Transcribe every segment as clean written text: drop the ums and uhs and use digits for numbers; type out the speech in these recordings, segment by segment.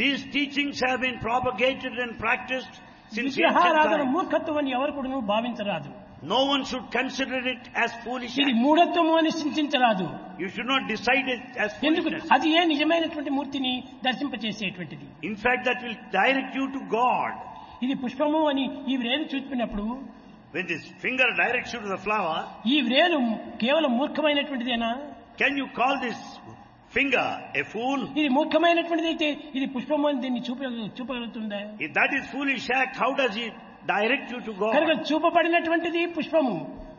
These teachings have been propagated and practiced since ancient విగ్రహారాధన times. మూర్ఖత్వం అని ఎవరు కూడా భావించరాదు. No one should consider it as foolish. ఇది మూఢత్వము అని చింతించరాదు. You should not decide it as ఎందుకు foolishness. అది ఏ నిజమైనటువంటి మూర్తిని దర్శింపచేసేటువంటిది. In fact, that will direct you to God. ఇది పుష్పము అని ఈ వ్రేలు చూపినప్పుడు When this finger directs you to the flower, ఈ వ్రేలు కేవలం మూర్ఖమైనటువంటిదేనా? can you call this finger a fool? ఇది మూర్ఖమైనటువంటిది అయితే ఇది పుష్పము అని దీన్ని చూపగలుగుతుందా? If that is foolish act, how does it direct you to కనుక God? చూపబడినటువంటిది పుష్పము,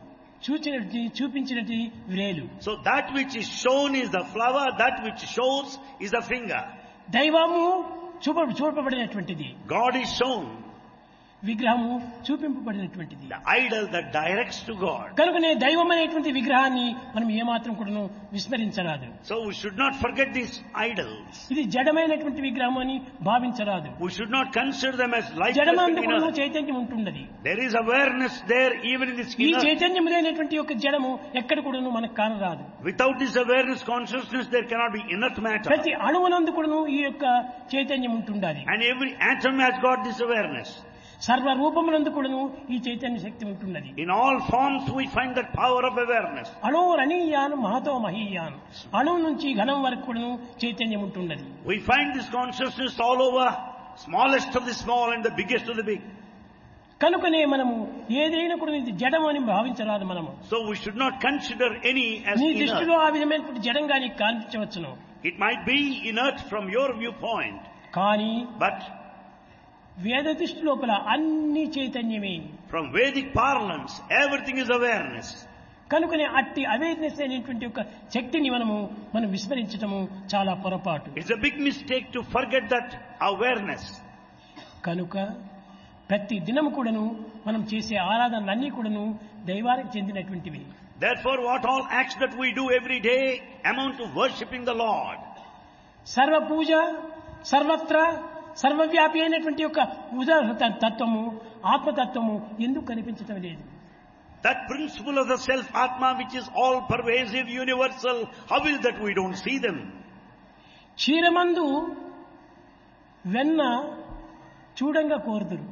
చూపించినది వ్రేలు. So that which is shown is the flower, that which shows is the finger. దైవము చూపబడినటువంటిది, God is shown, విగ్రహము చూపింపబడినటువంటిది. the idol that directs to God. కనుకనే దైవం అనేటువంటి విగ్రహాన్ని మనం ఏమాత్రం కూడా విస్మరించరాదు. So we should not forget these idols. ఇది జడమైనటువంటి విగ్రహం అని భావించరాదు. We should not consider them as lifeless జడమందు కూడా beginners. చైతన్యం ఉంటున్నది. There is awareness there even in this ఈ inner. చైతన్యం లేనటువంటి యొక్క జడము ఎక్కడ కూడా మనకు కానరాదు. Without this awareness, consciousness, there cannot be inert matter. ప్రతి అణువునందు కూడా ఈ యొక్క చైతన్యం ఉంటుండాలి. And every atom has got this awareness. సర్వ రూపమునందు కూడాను ఈ చైతన్య శక్తి ఉంటున్నది. In all forms we find that power of awareness. అణోరణీయాను Mahato మహీయాను, అణువు నుంచి ఘనం వరకు కూడాను చైతన్యం ఉంటున్నది. We find this consciousness all over, smallest of the small and the biggest of the big. కనుకనే మనము ఏదైనా కూడా ఇది జడం అని భావించరాదు. మనము So we should not consider any as నీ inert. దృష్టిలో ఆ విధమైనటువంటి జడంగా నీకు కనిపించవచ్చును. It might be inert from your viewpoint, కానీ but వేద దృష్టి లోపల అన్ని చైతన్యమే. from Vedic parlance, everything is awareness. కనుకనే అట్టి అవేర్నెస్ అనేటువంటి ఒక శక్తిని మనం విస్మరించటము చాలా పొరపాటు. It's a big mistake to forget that awareness. కనుక ప్రతి దినము కూడాను మనం చేసే ఆరాధనలన్నీ కూడాను దైవానికి చెందినటువంటివి. Therefore, what all acts that we do every day amount to worshipping the Lord. సర్వ పూజ సర్వత్ర సర్వవ్యాపి అయినటువంటి యొక్క ఉదాహరణ తత్వము, ఆత్మతత్వము ఎందుకు కనిపించటం లేదు? That principle of the self Atma, which is all pervasive, universal, how is that we don't see them? క్షీరమందు వెన్న చూడంగా కోరుదురు.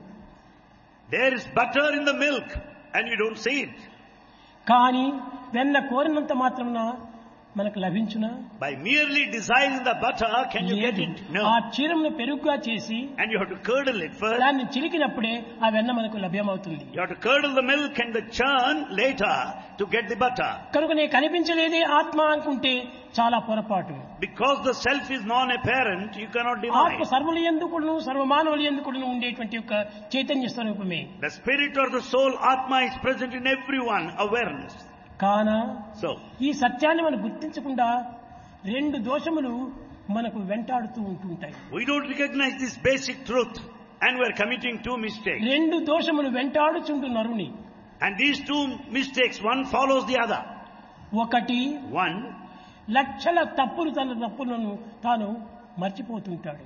There is butter in the milk and you don't see it. కానీ వెన్న కోరినంత మాత్రమున మనకు లభించునా? By merely desiring the butter, can you get లేదు. it? No. ఆ క్షీరమును పెరుగుగా చేసి And you have to curdle it first. దాన్ని చిలికినప్పుడే ఆ వెన్న మనకు లభ్యమవుతుంది. You have to curdle the milk and the churn later to get the butter. కనుక నే కనిపించలేదే ఆత్మ అనుకుంటే చాలా పొరపాటు. Because the self is non-apparent, you cannot ఆత్మ deny. సర్వుల యందుకును సర్వమానవుల యందుకును ఉండేటువంటి యొక్క చైతన్య స్వరూపమే. The spirit or the soul, Atma, is present in everyone, awareness. కాన So, ఈ సత్యాన్ని మనం గుర్తించకుండా రెండు దోషములు మనకు వెంటాడుతూ ఉంటుంటాయి. we don't recognize this basic truth and we're committing two mistakes. రెండు దోషములు వెంటాడుచుంటు నరుని. And these two mistakes, one follows the other. ఒకటి, One, లక్షల తన తప్పులను తాను మర్చిపోతుంటాడు.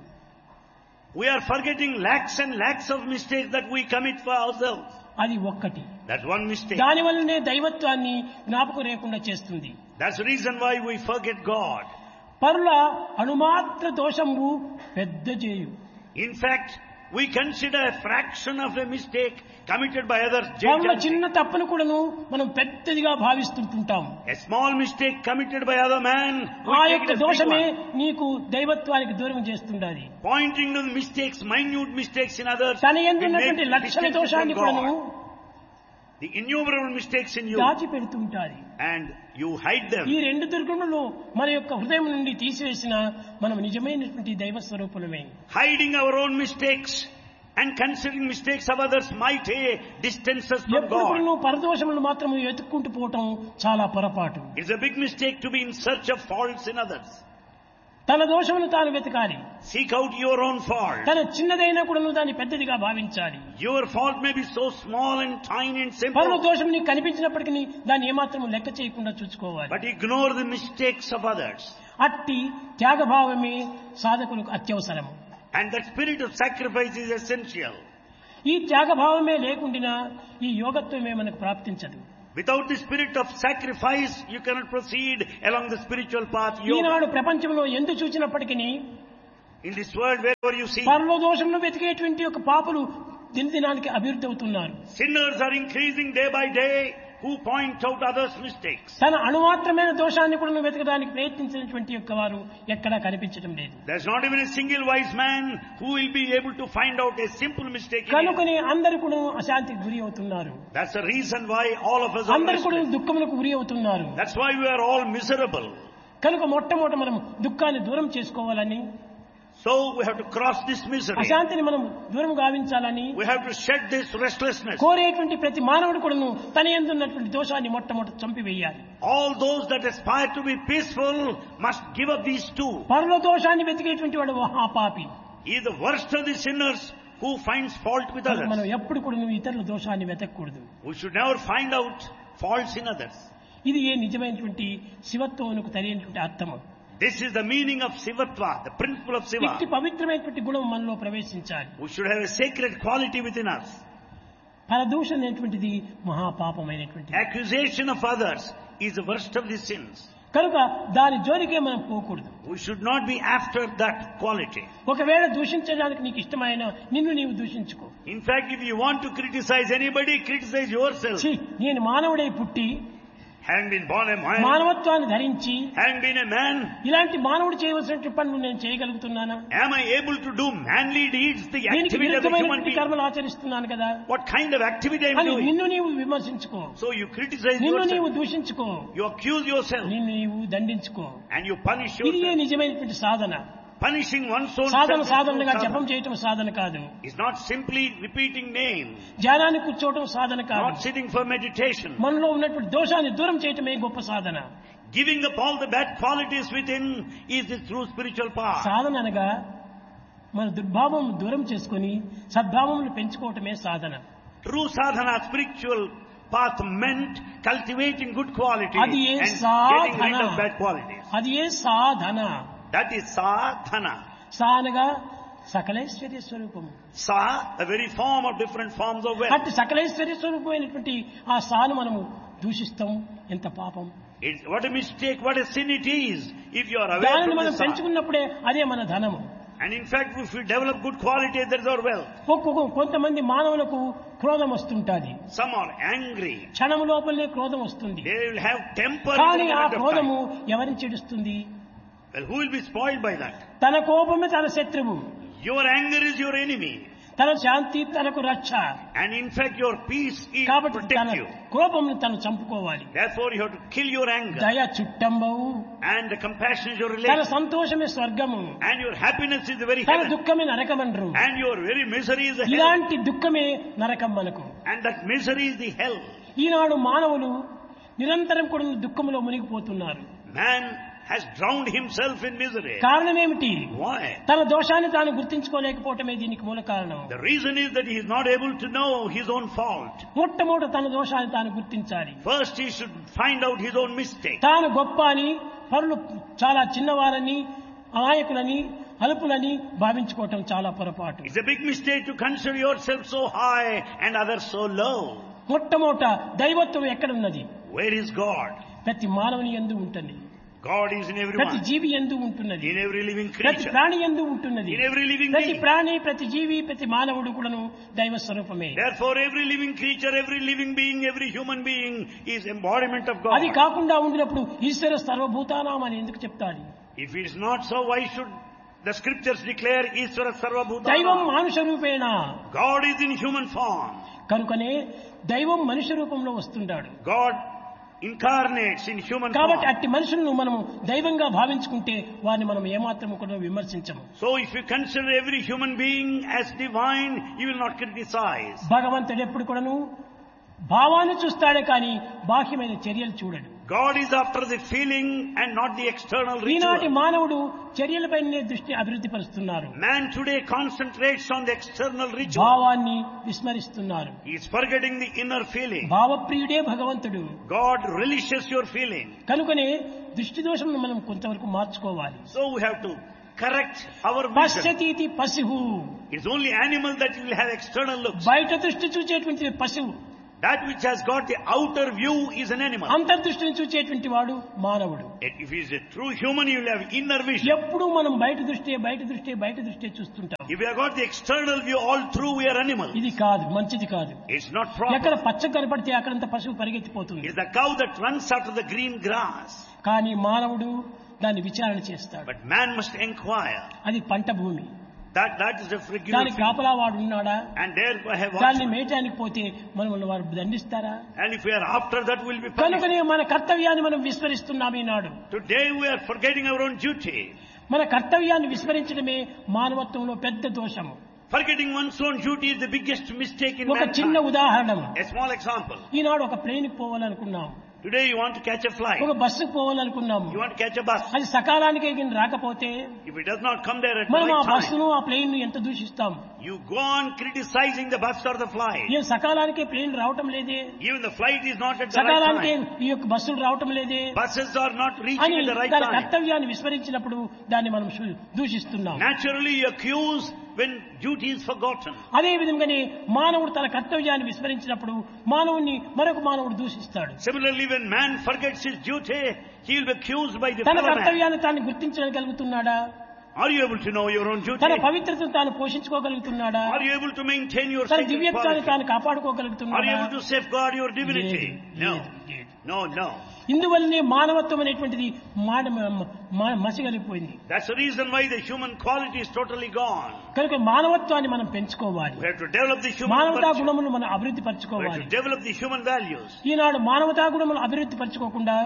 we are forgetting lakhs and lakhs of mistakes that we commit for ourselves. అది ఒక్కటి. That's one mistake. దాని వల్లనే దైవత్వాన్ని జ్ఞాపకం లేకుండా చేస్తుంది. That's the reason why we forget God. పరుల అణుమాత్ర దోషము పెద్ద చేయు. In fact, we consider a fraction of a mistake committed by others. పరుల చిన్న తప్పును కూడాను మనం పెద్దదిగా భావిస్తుంటాం. A small mistake committed by other man, ఆ we take యొక్క it as big దోషమే one. నీకు దైవత్వానికి దూరం చేస్తుండాలి. Pointing to the mistakes, minute mistakes in others, తన we ఎందున్నటువంటి make లక్షల distances దోషాన్ని from కూడాను God. The innumerable mistakes in you, దాచిపెడుతుంటారు. and you hide them. ఈ రెండు దుర్గుణములు మన యొక్క హృదయం నుండి తీసివేసిన మనం నిజమైనటువంటి దైవ స్వరూపులమే. Hiding our own mistakes and considering mistakes of others might distance us from ఎప్పుడు God. కూడాను పరదోషములు మాత్రం వెతుక్కుంటూ పోవటం చాలా పొరపాటు. It's a big mistake to be in search of faults in others. తన దోషమును తాను వెతకాలి. Seek out your own fault. తన చిన్నదైనా కూడా దాన్ని పెద్దదిగా భావించాలి. Your fault may be so small and tiny and పరుల simple, దోషం నీకు కనిపించినప్పటికీ దాన్ని ఏమాత్రం లెక్క చేయకుండా చూసుకోవాలి. but ignore the mistakes of others. అట్టి త్యాగభావమే సాధకులకు అత్యవసరము. And that spirit of sacrifice is essential. ఈ త్యాగభావమే లేకుండా ఈ యోగత్వమే మనకు ప్రాప్తించదు. Without the spirit of sacrifice, you cannot proceed along the spiritual path. Yoga. ఈనాడు ప్రపంచంలో ఎందు చూసినప్పటికీ In this world, wherever you see, పరలో దోషంలో వెతికేటువంటి ఒక పాపులు దినదినానికి అభివృద్ధి అవుతున్నారు. sinners are increasing day by day who point out others' mistakes. తన అణుమాత్రమైన దోషాన్ని కూడా వెతకడానికి ప్రయత్నించినటువంటి యొక్క వారు ఎక్కడా కనిపించడం లేదు. There's not even a single wise man who will be able to find out a simple mistake in it. కనుకనే అందరూ కూడా అశాంతికి గురి అవుతున్నారు. That's the reason why all of us are అందరూ కూడా restless. దుఃఖములకు గురి అవుతున్నారు. That's why we are all miserable. కనుక మొట్టమొదట మనం దుఃఖాన్ని దూరం చేసుకోవాలని, So we have to cross this misery. అశాంతిని మనం దూరం గావించాలని, We have to shed this restlessness. కోరేటువంటి ప్రతి మానవుడు కూడాను తన యందు ఉన్నటువంటి దోషాన్ని మొట్టమొదట చంపివేయాలి. All those that aspire to be peaceful must give up these two. పరలో దోషాన్ని వెతికేటువంటి వాడు మహాపాపి. He is the worst of the sinners who finds fault with మనం others. ఎప్పుడు కూడా ఇతరుల దోషాన్ని వెతకూడదు. We should never find out faults in others. ఇది ఏ నిజమైనటువంటి శివత్వమునకు తెలియనటువంటి అర్థము. This is the meaning of Sivatva, the principle of Siva. ఇట్టి పవిత్రమైనటువంటి గుణం మనలో ప్రవేశించాలి. We should have a sacred quality within us. పరదూషణ అనేటువంటిది మహాపాపమైనటువంటిది. Accusation of others is the worst of the sins. కనుక దాని జోలికే మనం పోకూడదు. We should not be after that quality. ఒకవేళ దూషించడానికి నీకు ఇష్టమైన నిన్ను నీవు దూషించుకో. In fact, if you want to criticize anybody, criticize yourself. ఛీ, నేను మానవుడై పుట్టి Having been born a man, మానవత్వాన్ని ధరించి having been a man, ఇలాంటి మానవుడు చేయవలసిన పనులు నేను చేయగలుగుతున్నానా? am I able to do manly deeds, the దీనికి activity of a human విరుద్ధమైనటువంటి being? కర్మలు ఆచరిస్తున్నాను కదా What kind of activity I am అని doing? నిన్ను నీవు విమర్శించుకో, So you criticize నిన్ను నీవు yourself, దూషించుకో, you accuse yourself, నిన్ను నీవు దండించుకో. and you punish ఇది yourself. నిజమైనటువంటి సాధన. Punishing one's own Sadhana self సాధనగా is జపం sadhana. చేయటం సాధన కాదు. It's not simply repeating names, ధ్యానాన్ని కూర్చోవటం సాధన కాదు. not sitting for meditation. మనలో ఉన్నటువంటి దోషాన్ని దూరం చేయటమే గొప్ప సాధన. Giving up all the bad qualities within is the true spiritual path. సాధన అనగా మన దుర్భావం దూరం చేసుకొని సద్భావములు పెంచుకోవటమే సాధన. True sadhana, spiritual path meant cultivating good qualities అది ఏ and Sadhana. getting rid of bad qualities. అది ఏ సాధన. That is sadhana. సా అనగా సకలైశ్వర్య స్వరూపము. Sa, a very form of different forms of wealth. అట్టి సకలైశ్వర్య స్వరూపమైనటువంటి ఆ సాను మనము దూషిస్తాం. ఎంత పాపం. It's, what a mistake, what a sin it is if you are away దానిని from మనం the sa. పెంచుకున్నప్పుడే అదే మన ధనము. And in fact, if we develop good quality, there is our wealth. కొంతమంది మానవులకు క్రోధం వస్తుంటాది. Some are angry. క్షణం లోపలనే క్రోధం వస్తుంది. They will have temper in కానీ the ఆ moment of క్రోధము time. ఎవరిని చెడుస్తుంది? Well, who will be spoiled by that? తన కోపమే తన శత్రువు, Your anger is your enemy. తన శాంతి తనకు రక్ష. And in fact, your peace is to కాబట్టి తన protect you. కోపమును తను చంపుకోవాలి. Therefore, you have to kill your anger. దయ చుట్టంబవు, And the compassion is your తన relation. సంతోషమే స్వర్గము, And your happiness is the very తన heaven. దుఃఖమే నరకమనరు. And your very misery is the hell. ఇలాంటి దుఃఖమే నరకం మనకు. And that misery is the hell. ఈనాడు మానవులు నిరంతరం కూడా దుఃఖములో మునిగిపోతున్నారు. Man has drowned himself in misery. కారణమేమిటి? Why? తన దోషాన్ని తాను గుర్తించుకోలేకపోవటమే దీనికి మూల కారణం. The reason is that he is not able to know his own fault. మొట్టమొదట తన దోషాన్ని తాను గుర్తించాలి. First, he should find out his own mistake. తాను గొప్ప అని, పరులు చాలా చిన్నవారని, అమాయకులని, అల్పులని భావించుకోవటం చాలా పొరపాటు. It's a big mistake to consider yourself so high and others so low. మొట్టమొదట దైవత్వం ఎక్కడున్నది? Where is God? ప్రతి మానవుని యందు ఉంటుంది. God is in ప్రతి everyone. జీవి యందు ఉంటున్నది. In every living ప్రతి creature. ప్రాణి యందు ఉంటున్నది. In every living ప్రతి being. ప్రాణి, ప్రతి జీవి, ప్రతి మానవుడు కూడాను దైవ స్వరూపమే. Therefore, every living creature, every living being, every human being is embodiment of God. అది కాకుండా ఉండినప్పుడు ఈశ్వర సర్వభూతానాం అని ఎందుకు చెప్తాడు? If it is not so, why should the scriptures declare Ishvara దైవం Sarvabhutana? మానుష రూపేణ. God is in human form. కనుకనే దైవం మనుష్య రూపంలో వస్తుంటాడు. God incarnates in human కాబట్టి form. అట్టి మనుషులను మనము దైవంగా భావించుకుంటే వారిని మనం ఏమాత్రం కూడా విమర్శించము. So if you consider every human being as divine, you will not criticize. భగవంతుడు ఎప్పుడు కూడాను భావాన్ని చూస్తాడే కానీ బాహ్యమైన చర్యలు చూడడు. God is after the feeling and not the external ఈనాటి ritual. మానవుడు చర్యలపైనే దృష్టి అభివృద్ధి పరుస్తున్నారు. Man today concentrates on the external ritual. భావాన్ని విస్మరిస్తున్నారు. He is forgetting the inner feeling. భావప్రియుడే భగవంతుడు. God relishes your feeling. కనుకనే దృష్టి దోషం మనం కొంతవరకు మార్చుకోవాలి. So we have to correct our vision. పశ్యతీతి పశువు, It's only animal that will have external looks. బయట దృష్టి చూచేటువంటి పశువు. That which has got the outer view is an animal. అంతర్దృష్టిని చూచేటువంటి వాడు మానవుడు. If he is a true human, he will have inner vision. ఎప్పుడు మనం బయట దృష్టి చూస్తుంటాం. If we have got the external view all through, we are animals. ఇది కాదు, మంచిది కాదు. It's not proper. ఎక్కడ పచ్చ కనపడితే అక్కడంతా పశువు పరిగెత్తిపోతుంది. It's the cow that runs after the green grass. కానీ మానవుడు దాన్ని విచారణ చేస్తాడు. But man must inquire. అది పంట భూమి. That is a regular దానికి field. కాపలా వాడు ఉన్నాడా? And there I have దాన్ని watched. మేయటానికి పోతే మనల్ని వారు దండిస్తారా? And if we are after that, we will be punished. కనుకనే మన కర్తవ్యాన్ని మనం విస్మరిస్తున్నాం ఈనాడు. Today we are forgetting our own duty. మన కర్తవ్యాన్ని విస్మరించడమే మానవత్వంలో పెద్ద దోషము. Forgetting one's own duty is the biggest mistake in ఒక చిన్న mankind. ఉదాహరణ. A small example. ఈనాడు ఒక ప్లేన్కి పోవాలనుకున్నాం. Today you want to catch a flight. ఒక బస్సుకు పోవాలనుకున్నాము. You want to catch a bus. అది సకాలానికి రాకపోతే If it does not come there at the మనం ఆ right time, బస్సును ఆ ప్లేన్ ను ఎంత దూషిస్తాం. you go on criticizing the bus or the flight. ఏం సకాలానికి ప్లేన్ రావటం లేదే, Even the flight is not at the right సకాలానికి time. ఈ యొక్క బస్సులు రావటం లేదే Buses are not అని reaching at the right దాని time. కర్తవ్యాన్ని విస్మరించినప్పుడు దాన్ని మనం దూషిస్తున్నాం. Naturally you accuse when duty is forgotten. అదే విధంగానే మానవుడు తన కర్తవ్యాన్ని విస్మరించినప్పుడు మానవుని మరొక మానవుడు దూషిస్తాడు. Similarly, when man forgets his duty, he will be accused by the తన fellow man. కర్తవ్యాన్ని తాను గుర్తించగలుగుతున్నాడా? Are you able to know your own duty? తన పవిత్రతను తాను పోషించుకోగలుగుతున్నాడా? Are you able to maintain your తన sacred దివ్యత్వాన్ని quality? తాను Are you కాపాడుకోగలుగుతున్నాడా? able to safeguard your divinity? No. No. ఇందువల్లనే మానవత్వం అనేటువంటిది మసిగలిపోయింది. That's the reason why the human quality is totally gone. కనుక మానవత్వాన్ని మనం పెంచుకోవాలి. We have to develop the human మానవతా virtue. గుణములు మనం అభివృద్ధి We have పరచుకోవాలి. to develop the human values. ఈనాడు మానవతా గుణములు అభివృద్ధి పరచుకోకుండా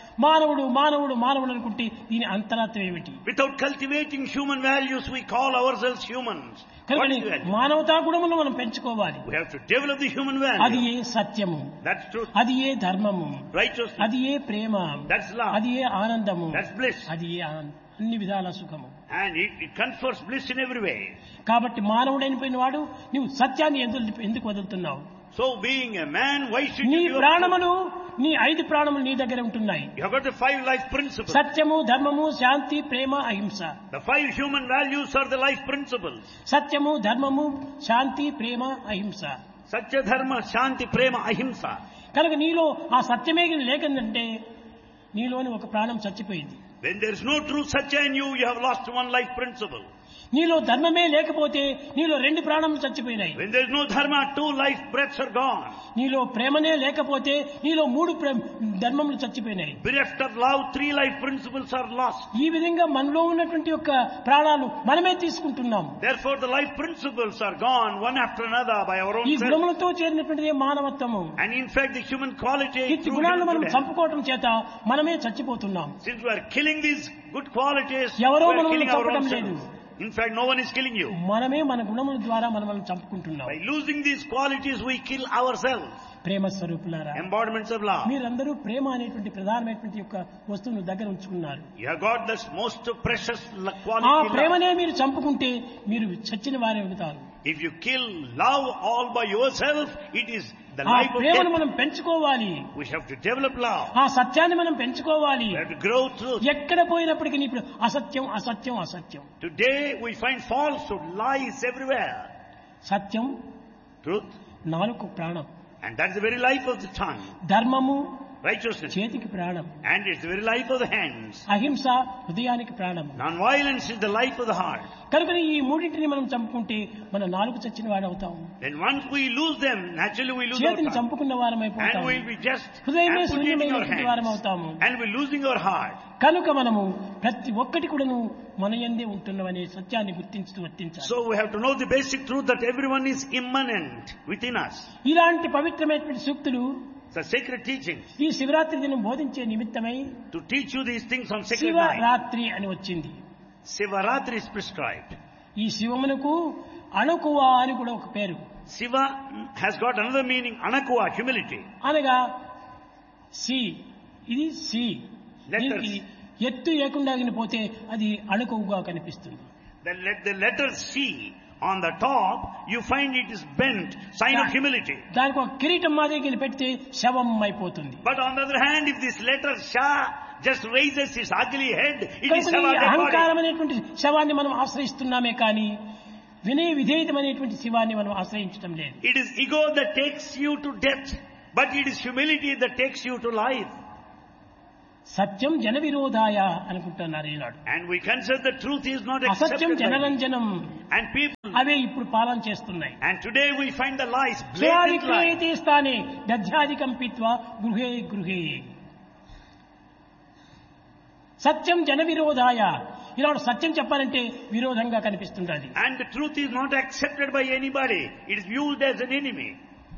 మానవుడు అనుకుంటే దీని అంతరాత్మ ఏమిటి? Without cultivating human values, we call ourselves humans. What కనుక is value? మానవతా గుణములు మనం పెంచుకోవాలి. We have to develop the human అది value. ఏ సత్యము, That's truth. అది ఏ ధర్మము, Righteousness. అది ఏ ప్రేమ, That's love. అది ఏ ఆనందము, That's bliss. అది ఏ అన్ని విధాల సుఖము. And it confers bliss in every way. కాబట్టి మానవుడైన వాడు నువ్వు సత్యాన్ని ఎందుకు వదులుతున్నావు? So being a man, why should నీ you do? ప్రాణములు, నీ 5 ప్రాణములు నీ దగ్గర ఉంటున్నాయి. You have got the 5 life principles. సత్యము, ధర్మము, శాంతి, ప్రేమ, అహింస. The 5 human values are the life principles. సత్యము, ధర్మము, శాంతి, ప్రేమ, అహింస. Satya, Dharma, Shanti, Prema, Ahimsa. కనుక నీలో ఆ సత్యమే లేకుందంటే నీలోని ఒక ప్రాణం చచ్చిపోయింది. When there is no true Satya in you, you have lost one life principle. నీలో ధర్మమే లేకపోతే నీలో 2 ప్రాణములు చచ్చిపోయినాయి. When there is no Dharma, 2 life breaths are gone. నీలో ప్రేమనే లేకపోతే నీలో 3 ధర్మములు చచ్చిపోయినాయి. Bereft of love, 3 life principles are lost. ఈ విధంగా మనలో ఉన్నటువంటి యొక్క ప్రాణాలు మనమే తీసుకుంటున్నాం. Therefore the life principles are gone one after another by our own ఈ self. గుణములతో చేరినటువంటిదే మానవత్వము. And in fact the human quality ఈ through గుణాలను మనం human చంపుకోవటం చేత మనమే చచ్చిపోతున్నాం. since we are killing these good qualities, we ఎవరో are మనల్ని killing our చంపడం own లేదు. selves. In fact, no one is killing you. మనమే మన గుణముల ద్వారా మనల్ని చంపుకుంటున్నాం. By losing these qualities, we kill ourselves. ప్రేమ స్వరూపులారా, Embodiments of love. మీరందరూ ప్రేమ అనేటువంటి ప్రధానమైనటువంటి యొక్క వస్తువును దగ్గర ఉంచుకున్నారు. You have got this most precious ఆ quality. Love. ప్రేమనే మీరు చంపుకుంటే మీరు చచ్చిన వారే అవుతారు. If you kill love all by yourself, it is the ఆ life of ప్రేమను death. మనం పెంచుకోవాలి. We have to develop love. ఆ సత్యాన్ని మనం పెంచుకోవాలి. We have to grow truth. ఎక్కడ పోయినప్పటికీ ఇప్పుడు అసత్యం. Today we find falsehood, lies everywhere. Satyam Truth. నాలుగు ప్రాణం, And that's the very life of the tongue. ధర్మము Righteousness. చేతికి ప్రాణం, And it's the very life of the hands. అహింస హృదయానికి ప్రాణం. Non-violence is the life of the heart. కనుక ఈ మూడింటిని మనం చంపుకుంటే మన నాలుగు చచ్చిన వాడు అవుతాం. Then once we lose them, naturally we lose our చేతిని tongue. చంపుకున్న వారం And అయిపోతాం. we'll be just హృదయమే amputating our శూన్యమైనటువంటి వారం hands. అవుతాము. And we're losing our heart. కనుక మనము ప్రతి ఒక్కటి కూడాను మన యందే ఉంటున్నవనే సత్యాన్ని గుర్తించుతూ వర్తించాలి. So we have to know the basic truth that everyone is immanent within us. ఇలాంటి పవిత్రమైనటువంటి సూక్తులు It's a sacred teaching ఈ శివరాత్రి దినం బోధించే నిమిత్తమై to teach you these things on sacred night. Shivaratri అని వచ్చింది. Sivaratri is prescribed. ఈ శివమునకు అణకువ అని కూడా ఒక పేరు. Shiva has got another meaning, Anakuva, humility. అనగా సి, ఇది సి, Letters. దీనికి ఎత్తు లేకుండా పోతే అది అణకువగా కనిపిస్తుంది. The letter C on the top, you find it is bent, sign of humility. దానికి ఒక కిరీటం మాదిరి పెడితే శవం అయిపోతుంది. But on the other hand, if this letter Sha just raises its ugly head, it is కనుక ఈ Shava, dead అహంకారం body. అనేటువంటి శవాన్ని మనం ఆశ్రయిస్తున్నామే కానీ వినయ విధేయతమైనటువంటి శివాన్ని మనం ఆశ్రయించడం లేదు. It is ego that takes you to death, but it is humility that takes you to life. సత్యం జన విరోధాయ అనుకుంటున్నారు ఈనాడు. And we consider the truth is not అసత్యం accepted by జనరంజనం, and people. అవే ఇప్పుడు పాలన చేస్తున్నాయి. And today we find the lies, blatant lies. విక్రయతే స్థానే దధ్యాధికం పీత్వా గృహే గృహే. సత్యం జన విరోధాయ, ఈనాడు సత్యం చెప్పాలంటే విరోధంగా కనిపిస్తుంటది. And the truth is not accepted by anybody. It is viewed as an enemy.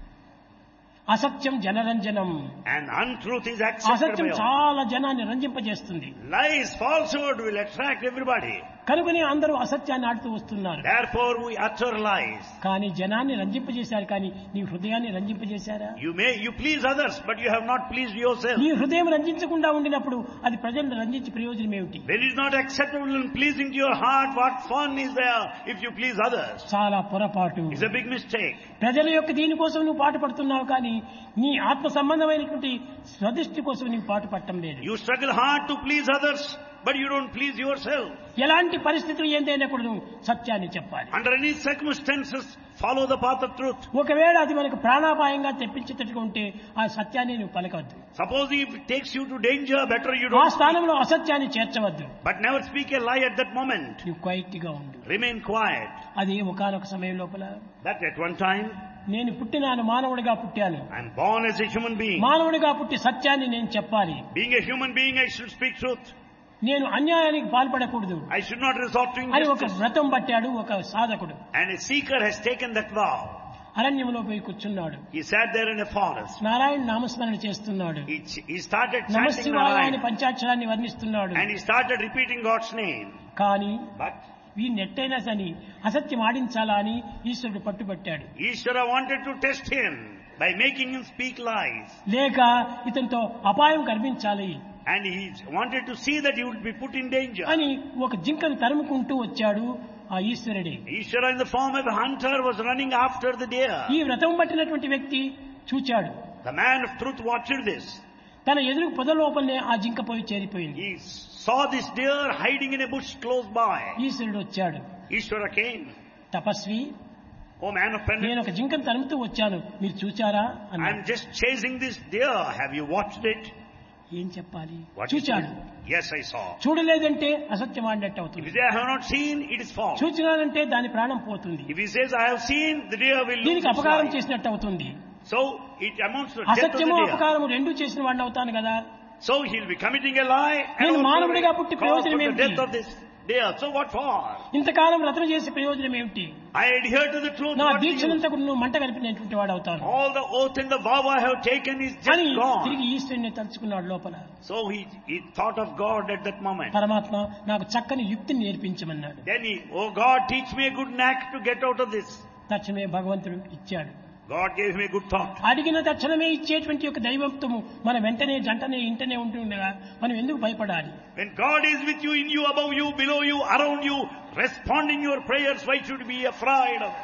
అసత్యం జనరంజనం, And untruth is accepted అసత్యం by all. చాలా జనాన్ని రంజింపజేస్తుంది. Lies, falsehood will attract everybody. కనుకనే అందరూ అసత్యాన్ని ఆడుతూ వస్తున్నారు. Therefore we utter lies. కానీ జనాన్ని రంజింపజేశారు, కానీ నీ హృదయాన్ని రంజింపజేశారా? You please others, but you have not pleased yourself. నీ హృదయం రంజించకుండా ఉండినప్పుడు అది ప్రజలను రంజించి ప్రయోజనం ఏమిటి? When it is not acceptable and pleasing to your heart, what fun is there if you please others? చాలా పొరపాటు. It's a big mistake. ప్రజల యొక్క దీనికోసం నువ్వు పాటు పడుతున్నావు, కానీ నీ ఆత్మ సంబంధమైనటువంటి స్వదృష్టి కోసం నీవు పాటు పడటం లేదు. You struggle hard to please others, but you don't please yourself. ఎలాంటి పరిస్థితులు ఏందైనా కూడా నువ్వు సత్యాన్ని చెప్పాలి. Under any circumstances, follow the path of truth. ఒకవేళ అది మనకు ప్రాణాపాయంగా తెప్పించేటట్టుగా ఉంటే ఆ సత్యాన్ని నువ్వు పలకవద్దు. Suppose if it takes you to danger, better you ఆ don't. స్థానంలో అసత్యాన్ని చేర్చవద్దు. But never speak a lie at that moment. నువ్వు క్వైట్ గా ఉండు. Remain quiet. అది ఒకానొక సమయం లోపల That at one time, నేను పుట్టినాను, మానవుడిగా పుట్టాను. I am born as a human being. మానవుడిగా పుట్టి సత్యాన్ని నేను చెప్పాలి. Being a human being, I should speak truth. నేను అన్యాయానికి పాల్పడకూడదు I should not resort to అని ఒక injustice. వ్రతం పట్టాడు ఒక సాధకుడు. And a seeker has taken that vow. అరణ్యంలో పోయి కూర్చున్నాడు. He sat there in a forest. Narayana నామస్మరణ చేస్తున్నాడు. He started chanting నమశివాయ అని Narayana. పంచాక్షరాన్ని వర్ణిస్తున్నాడు. And he started repeating God's name. కానీ But వీడిని ఎట్టయినా సని అసత్యం ఆడించాలా అని ఈశ్వరుడు పట్టుబట్టాడు. Ishvara wanted to test him by making him speak lies. లేక ఇతనితో అపాయం కల్పించాలి And he wanted to see that he would be put in danger. అని ఒక జింకను తరుముకుంటూ వచ్చాడు ఆ ఈశ్వరుడే. Ishvara in the form of a hunter was running after the deer. ఈ వ్రతం పట్టినటువంటి వ్యక్తి చూచాడు. The man of truth watched this. తన ఎదురు పొద లోపలనే ఆ జింక పోయి చేరిపోయింది. He saw this deer hiding in a bush close by. ఈశ్వరుడు వచ్చాడు. Ishvara came. Tapasvi, Oh man of నేను penance, ఒక జింకను తరుముతూ వచ్చాను, మీరు చూచారా అన్నాడు. I'm just chasing this deer. Have you watched it? ఏం చెప్పాలి? What is చూచాడు. it? Yes, I saw. చూడలేదంటే అసత్యం ఆడినట్టు If అవుతుంది. he says I have not seen, it is false. చూచినానంటే దాని ప్రాణం పోతుంది. If he says I have seen, the deer will lose దీనికి its అపకారం life. చేసినట్టు అవుతుంది. So it amounts to death of the అసత్యము deer. అపకారము రెండు చేసిన వాడిని అవుతాను కదా. So he'll be committing a lie and నేను also మానవుడిగా పుట్టి cause for ప్రయోజనం the ఏమిటి? death of this deer. So what for? ఇంతకాలం రచన చేసే ప్రయోజనం ఏమిటి? I adhere to the truth. నా What do you- దీక్షనంతా కూడా నువ్వు మంట కలిపినటువంటి వాడు అవుతాను All the oath and the vow I have taken is just అని gone. తిరిగి ఈశ్వరుని తలుచుకున్నాడు లోపల. So he thought of God at that moment. పరమాత్మ నాకు చక్కని యుక్తిని నేర్పించమన్నాడు. Then oh God, teach me a good knack to get out of this. తక్షణమే భగవంతుడు ఇచ్చాడు. God gave him a good thought. అడిగిన తక్షణమే ఇచ్చేటువంటి ఒక దైవత్వము మన వెంటనే జంటనే ఇంటనే ఉంటుండగా మనం ఎందుకు భయపడాలి? When God is with you, in you, above you, below you, around you, responding your prayers, why should you be afraid of?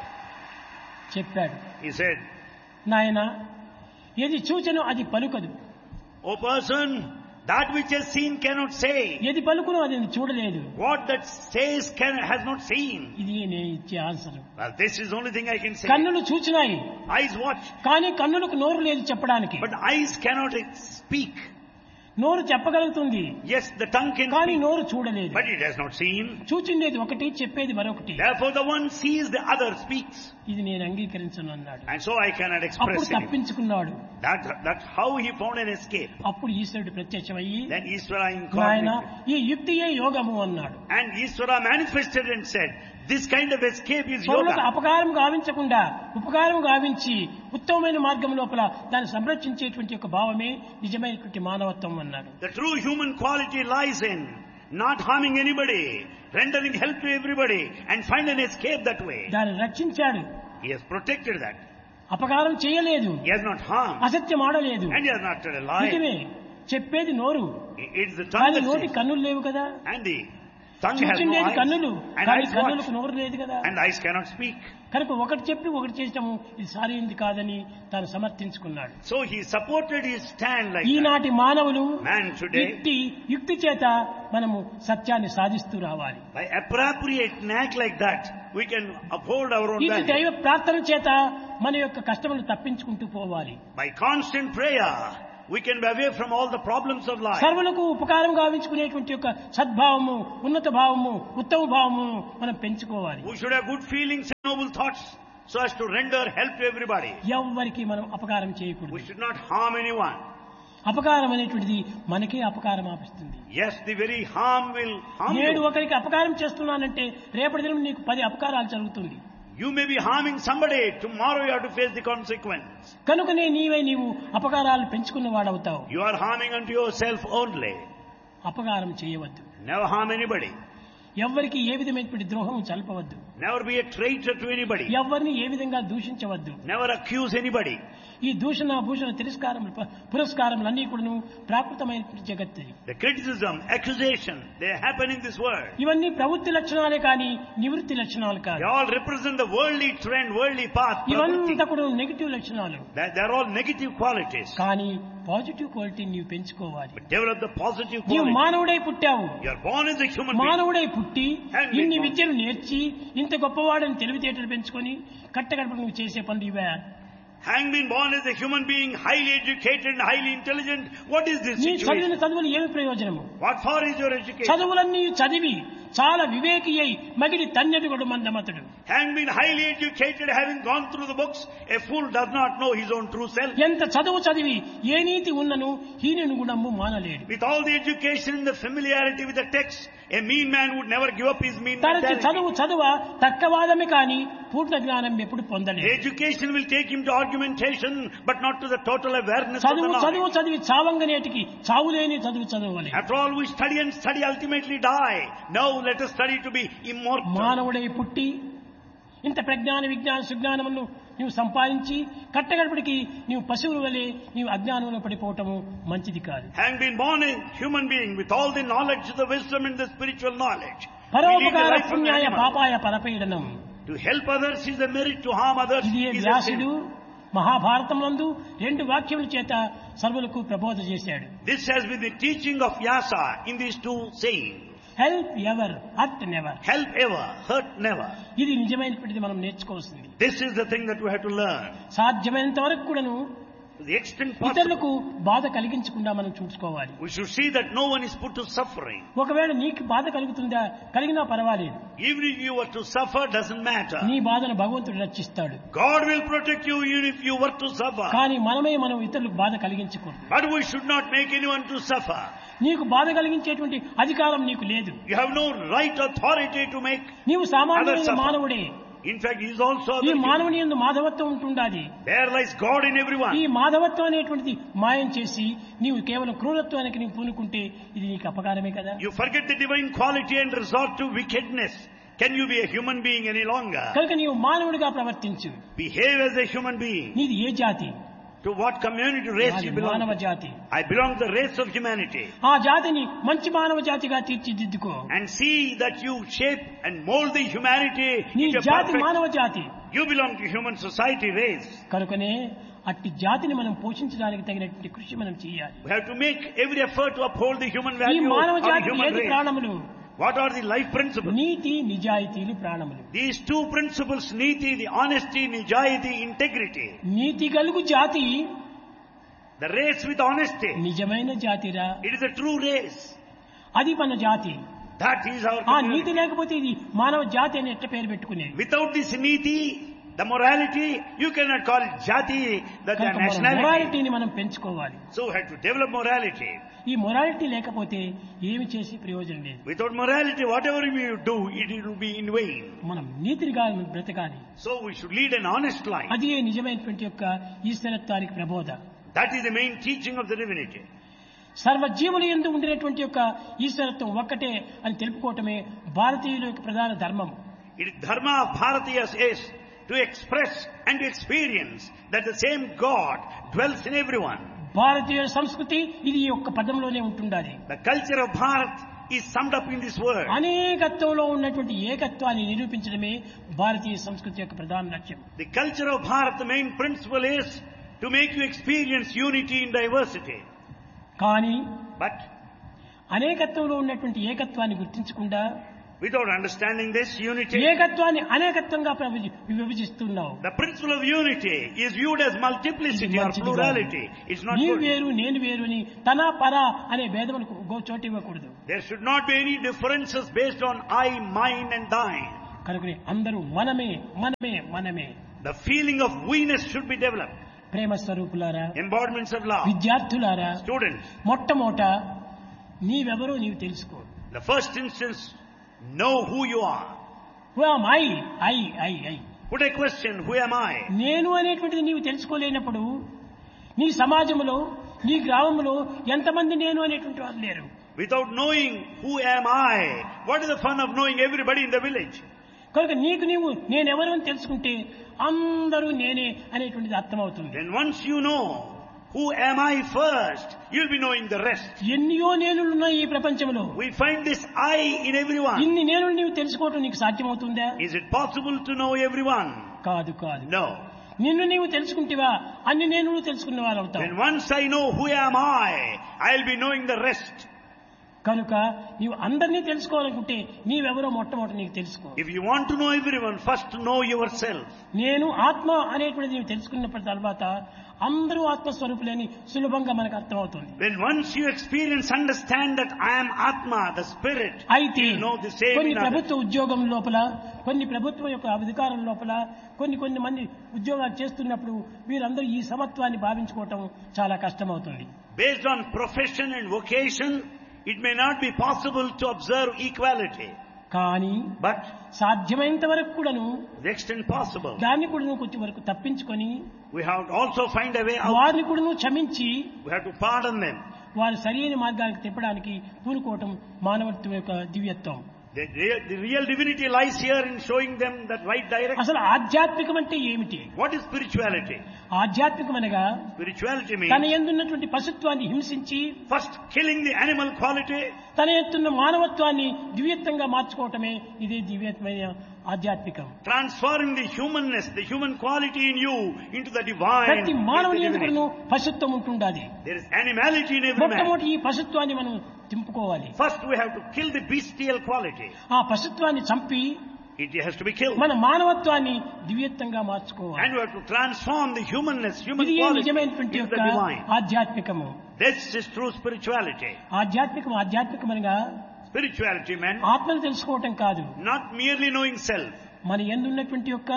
చెప్పాడు. He said, నాయన ఏది చూచెనో అది పలుకదు, O person, that which has seen cannot say. ఏది పలుకునో అది చూడలేదు. What that says has not seen. ఇది నేను ఇచ్చే answer. Well, this is the only thing I can say. కన్నులు చూచినాయి, Eyes watch, కానీ కన్నులకు నోరు లేదు చెప్పడానికి. but eyes cannot speak. నోరు చెప్పగలుగుతుంది, Yes, the tongue can కానీ speak, నోరు చూడలేదు. but it has not seen. చూచిండేది ఒకటి, చెప్పేది మరొకటి. Therefore, the one sees, the other speaks. ఇది నేను అంగీకరించను అన్నాడు. And so I cannot అప్పుడు express it. తప్పించుకున్నాడు. That's how he found an escape. అప్పుడు ఈశ్వరుడు ప్రత్యక్షమయ్యి Then Ishvara నాయన incarnated. ఈ యుక్తియే యోగము అన్నాడు. And Ishvara manifested and said, this kind of escape is పరులకు yoga. అపకారం గావించకుండా ఉపకారం గావించి ఉత్తమమైన మార్గం లోపల దాన్ని సంరక్షించేటువంటి ఒక భావమే నిజమైనటువంటి మానవత్వం అన్నాడు. The true human quality lies in not harming anybody, rendering help to everybody, and find an escape that way. దాన్ని రక్షించాడు. He has protected that. అపకారం చేయలేదు, He has not harmed, అసత్యం ఆడలేదు. and he has not told a lie. నిజమే చెప్పేది నోరు, It's the tongue కానీ that నోటి says, కన్నులు లేవు కదా. and the Tongue has no చూచిండేది eyes. కన్నులు, And కానీ eyes కన్నులకు watch. నోరు లేదు కదా. And eyes cannot speak. కనుక ఒకటి చెప్పి ఒకటి చేసటము ఇది సరైనది కాదని తాను సమర్థించుకున్నాడు. So he supported his stand like that. ఈనాటి మానవులు Man today, యుక్తి చేత మనము సత్యాన్ని సాధిస్తూ రావాలి. by appropriate knack like that, we can uphold our own ఇటు value. దైవ ప్రార్థన చేత మన యొక్క కష్టములు తప్పించుకుంటూ పోవాలి. By constant prayer, we can be away from all the problems of life. సర్వులకు ఉపకారం గావించుకునేటువంటి యొక్క సద్భావము, ఉన్నత భావము, ఉత్తమ భావము మనం పెంచుకోవాలి. We should have good feelings and noble thoughts so as to render help to everybody. ఎవ్వరికి మనం అపకారం చేయకూడదు. We should not harm anyone. అపకారం అనేటువంటిది మనకే అపకారం ఆపిస్తుంది. Yes, the very harm will harm నేడు you. ఒకరికి అపకారం చేస్తున్నానంటే రేపటి దినం నీకు 10 అపకారాలు జరుగుతుంది. You may be harming somebody. Tomorrow you have to face the consequence. కనుకనే నీవు అపకారాలు పెంచుకున్న వాడవుతావు. You are harming unto yourself only. అపకారం చేయవద్దు. Never harm anybody. ఎవ్వరికి ఏ విధమైనటువంటి ద్రోహం చల్పవద్దు. Never be a traitor to anybody. ఎవ్వరిని ఏ విధంగా దూషించవద్దు. Never accuse anybody. ఈ దూషణ భూషణ తిరస్కారములు పురస్కారములన్నీ కూడాను ప్రాకృతమైనటువంటి జగత్తు. The criticism, accusation, they happen in this world. ఇవన్నీ ప్రవృత్తి లక్షణాలే కానీ నివృత్తి లక్షణాలు They కాదు. all represent the worldly trend, worldly path. ఇవంతా కూడా నెగిటివ్ లక్షణాలు. They are all negative qualities. కానీ పాజిటివ్ క్వాలిటీ నీవు పెంచుకోవాలి. But develop the positive నీవు quality. మానవుడై పుట్టావు. You are born as a human being. మానవుడై పుట్టి And ఇన్ని become. విద్యను నేర్చి ఇంత గొప్పవాడని తెలివితేటలు పెంచుకొని కట్టగడప నువ్వు చేసే పనులు ఇవే. Having been born as a human being, highly educated and highly intelligent, what is this నీ చదివిన situation? చదువులు ఏమి ప్రయోజనము? What for is your education? చదువులన్నీ చదివి చాలా వివేకి అయి మగిడి తన్నెడుగడు మందమతుడు. Having been highly educated, having gone through the books, a fool does not know his own true self. ఎంత చదువు చదివి ఏ నీతి ఉన్నను హీనుని గుణము మానలేడు. With all the education and the familiarity with the text, a mean man would never give up his mean తనకి mentality. చదువ తర్కవాదమే కానీ పూర్ణ జ్ఞానం ఎప్పుడు పొందలేదు. Education will take him to argumentation, but not to the total awareness of the చదువు knowledge. చదివి చావంగనేటికి చావులేని చదవాలి. After all, we study and study, ultimately die. Now let us study to be immortal. మానవుడై పుట్టి ఇంత ప్రజ్ఞాన విజ్ఞాన సుజ్ఞానమును నీవు సంపాదించి కట్టగడపడికి నీవు పశువుల వలె నీవు అజ్ఞానంలో పడిపోవటము మంచిది కాదు. Having been born a human being with all the knowledge, the wisdom and the spiritual knowledge, we lead the పరోపకార life of an పుణ్యాయ animal. పాపాయ పరపీడనం. To help others is a merit, to harm others ఇది is a వ్యాసుడు sin. మహాభారతమునందు 2 వాక్యముల చేత సర్వులకు ప్రబోధ చేశాడు. This has been the teaching of Vyasa in these 2 sayings. Help ever hurt never. Help ever, hurt never. ఇది నిజమైనటువంటిది మనం నేర్చుకోవాల్సింది. This is the thing that we have to learn. సాధ్యమైనంత వరకు కూడాను To the extent possible, ఇతరులకు బాధ కలిగించకుండా మనం చూసుకోవాలి. we should see that no one is put to suffering. ఒకవేళ నీకు బాధ కలుగుతుందా కలిగినా పర్వాలేదు. Even if you were to suffer, doesn't matter. నీ బాధను భగవంతుడు రక్షిస్తాడు. God will protect you even if you were to suffer. కానీ మనం ఇతరులకు బాధ కలిగించకూడదు. But we should not make anyone to suffer. నీకు బాధ కలిగించేటువంటి అధికారం నీకు లేదు. You have no right authority to make. నీవు సామాన్యమైన suffer. మానవుడే. In fact, he is also ఈ the human. మానవుని యందు మాధవత్వం ఉంటుండాలి. There lies God in everyone. ఈ మాధవత్వం అనేటువంటిది మాయం చేసి నీవు కేవలం క్రూరత్వానికి నీవు పూనుకుంటే ఇది నీకు అపకారమే కదా. You forget the divine quality and resort to wickedness. Can you be a human being any longer? కనుక నీవు మానవుడిగా ప్రవర్తించు. Behave as a human being. నీది ఏ జాతి? To what community race you belong మానవ to? జాతి. I belong to the race of humanity. ఆ జాతిని మంచి మానవ జాతిగా తీర్చిదిద్దుకో. And see that you shape and mold the humanity నీ into a జాతి perfect. మానవ జాతి. You belong to human society race. కనుకనే అట్టి జాతిని మనం పోషించడానికి తగినటువంటి కృషి మనం చేయాలి. We have to make every effort to uphold the human ఈ value మానవ of the జాతికి human ఏది race. ప్రాణములు? What are the life principles? నీతి నిజాయితీలు ప్రాణములు. These 2 principles, niti, the honesty, nijayati, integrity. నీతి గలుగు జాతి The race with honesty. నిజమైన జాతిరా. It is a true race. అది మన జాతి. That is our ఆ నీతి community. లేకపోతే ఇది మానవ జాతి అని ఎట్ట పేరు పెట్టుకునేది. Without this niti, the morality, you cannot call it jati, that the nationality. మొరాలిటీని మనం పెంచుకోవాలి. So we have to develop morality. ఈ మొరాలిటీ లేకపోతే ఏమి చేసి ప్రయోజనం లేదు. Without morality, whatever we do, it will be in vain. మనం నీతిగా బ్రతకాలి. So we should lead an honest life. అది నిజమైనటువంటి యొక్క ఈశ్వరత్వానికి ప్రబోధ. That is the main teaching of the divinity. సర్వజీవులు యందు ఉండినటువంటి యొక్క ఈశ్వరత్వం ఒక్కటే అని తెలుపుకోవటమే భారతీయుల యొక్క ప్రధాన ధర్మం. It is dharma of Bharatiyas is to express and to experience that the same God dwells in everyone. భారతీయ సంస్కృతి ఇది ఒక్క పదంలోనే ఉంటుండాలి. The culture of Bharat is summed up in this word. అనేకత్వంలో ఉన్నటువంటి ఏకత్వాన్ని నిరూపించడమే భారతీయ సంస్కృతి యొక్క ప్రధాన లక్ష్యం. The culture of Bharat, the main principle is to make you experience unity in diversity. కానీ But అనేకత్వంలో ఉన్నటువంటి ఏకత్వాన్ని గుర్తించకుండా without understanding this unity, ఏకత్వాన్ని అనేకత్వంగా విభజిస్తున్నావు. the principle of unity is viewed as multiplicity or plurality. It's not నీవు good. వేరు నేను వేరు అని తన పర అనే భేదములకు చోటు ఇవ్వకూడదు. There should not be any differences based on I, mine and thine. కనుకనే అందరూ మనమే మనమే మనమే. The feeling of we-ness should be developed. ప్రేమ స్వరూపులారా, Embodiments of love. విద్యార్థులారా, Students, మొట్టమొదట నీవెవరో నీవు తెలుసుకో. the first instance, know who you are. Who am I. Put a question, who am I? నేను అనేటువంటిది నీవు తెలుసుకోలేనప్పుడు నీ సమాజంలో నీ గ్రామంలో ఎంతమంది నేను అనేటువంటి వారు లేరు. Without knowing who am I, what is the fun of knowing everybody in the village? కనుక నీవు నేనెవరు అని తెలుసుకుంటే అందరూ నేనే అనేటువంటిది అర్థమవుతుంది. Then once you know who am I first, you'll be knowing the rest. ఎన్నో నేనులున్నాయి ఈ ప్రపంచంలో. We find this I in everyone. ఇన్ని నేను నీవు తెలుసుకోవటం నీకు సాధ్యమవుతుందా? Is it possible to know everyone? కాదు. No. నిన్ను నీవు తెలుసుకుంటేవా అన్ని నేను తెలుసుకున్న వారు అవుతావు. Then once I know who am I'll be knowing the rest. కనుక నీవు అందరినీ తెలుసుకోవాలనుకుంటే నీవెవరో మొట్టమొదటి నీకు తెలుసుకో. If you want to know everyone, first know yourself. నేను ఆత్మ అనేటువంటిది నీవు తెలుసుకున్నప్పటి తర్వాత అందరూ ఆత్మస్వరూపులని సులభంగా మనకు అర్థమవుతుంది. When once you experience, understand that I am Atma, the spirit, అయితే you know the same కొన్ని in others. ప్రభుత్వ ఉద్యోగం లోపల, కొన్ని ప్రభుత్వం యొక్క అధికారం లోపల కొన్ని మంది ఉద్యోగాలు చేస్తున్నప్పుడు వీరందరూ ఈ సమత్వాన్ని భావించుకోవటం చాలా కష్టమవుతుంది. Based on profession and vocation, it may not be possible to observe equality. కానీ But సాధ్యమైనంత వరకు కూడాను to the extent possible, దాన్ని కూడా కొంచెం వరకు తప్పించుకొని we have to also find a way out. వారిని కూడా క్షమించి We have to pardon them. వారు సరైన మార్గానికి తిప్పడానికి పూనుకోవటం మానవత్వం యొక్క దివ్యత్వం. The real divinity lies here in showing them that right direction. అసలు ఆధ్యాత్మికం అంటే ఏమిటి? What is spirituality? ఆధ్యాత్మికం అనగా Spirituality తన means యందున్నటువంటి పశుత్వాన్ని హింసించి first killing the animal quality, తన ఎత్తున్న మానవత్వాన్ని దివ్యత్వంగా మార్చుకోవటమే ఇదే దివ్యత్వమైన ఆధ్యాత్మికం. transforming the humanness, the human quality in you into the divine. ప్రతి మానవుని into ఎందుకు divinity. పశుత్వం ఉంటుండాలి. There is animality in every man. మొట్టమొదటి ఈ పశుత్వాన్ని మనం తింపుకోవాలి. First we have to kill the bestial quality. ఆ పశుత్వాన్ని చంపి It has to be killed. మన మానవత్వాన్ని దివ్యత్వంగా మార్చుకోవాలి. And we have to transform the humanness, human ఇది quality నిజమైనటువంటి into యొక్క the divine. ఆధ్యాత్మికము. This is true spirituality. ఆధ్యాత్మికం అనగా Spirituality meant ఆత్మను తెలుసుకోవటం కాదు, not merely knowing self. మన యందున్నటువంటి యొక్క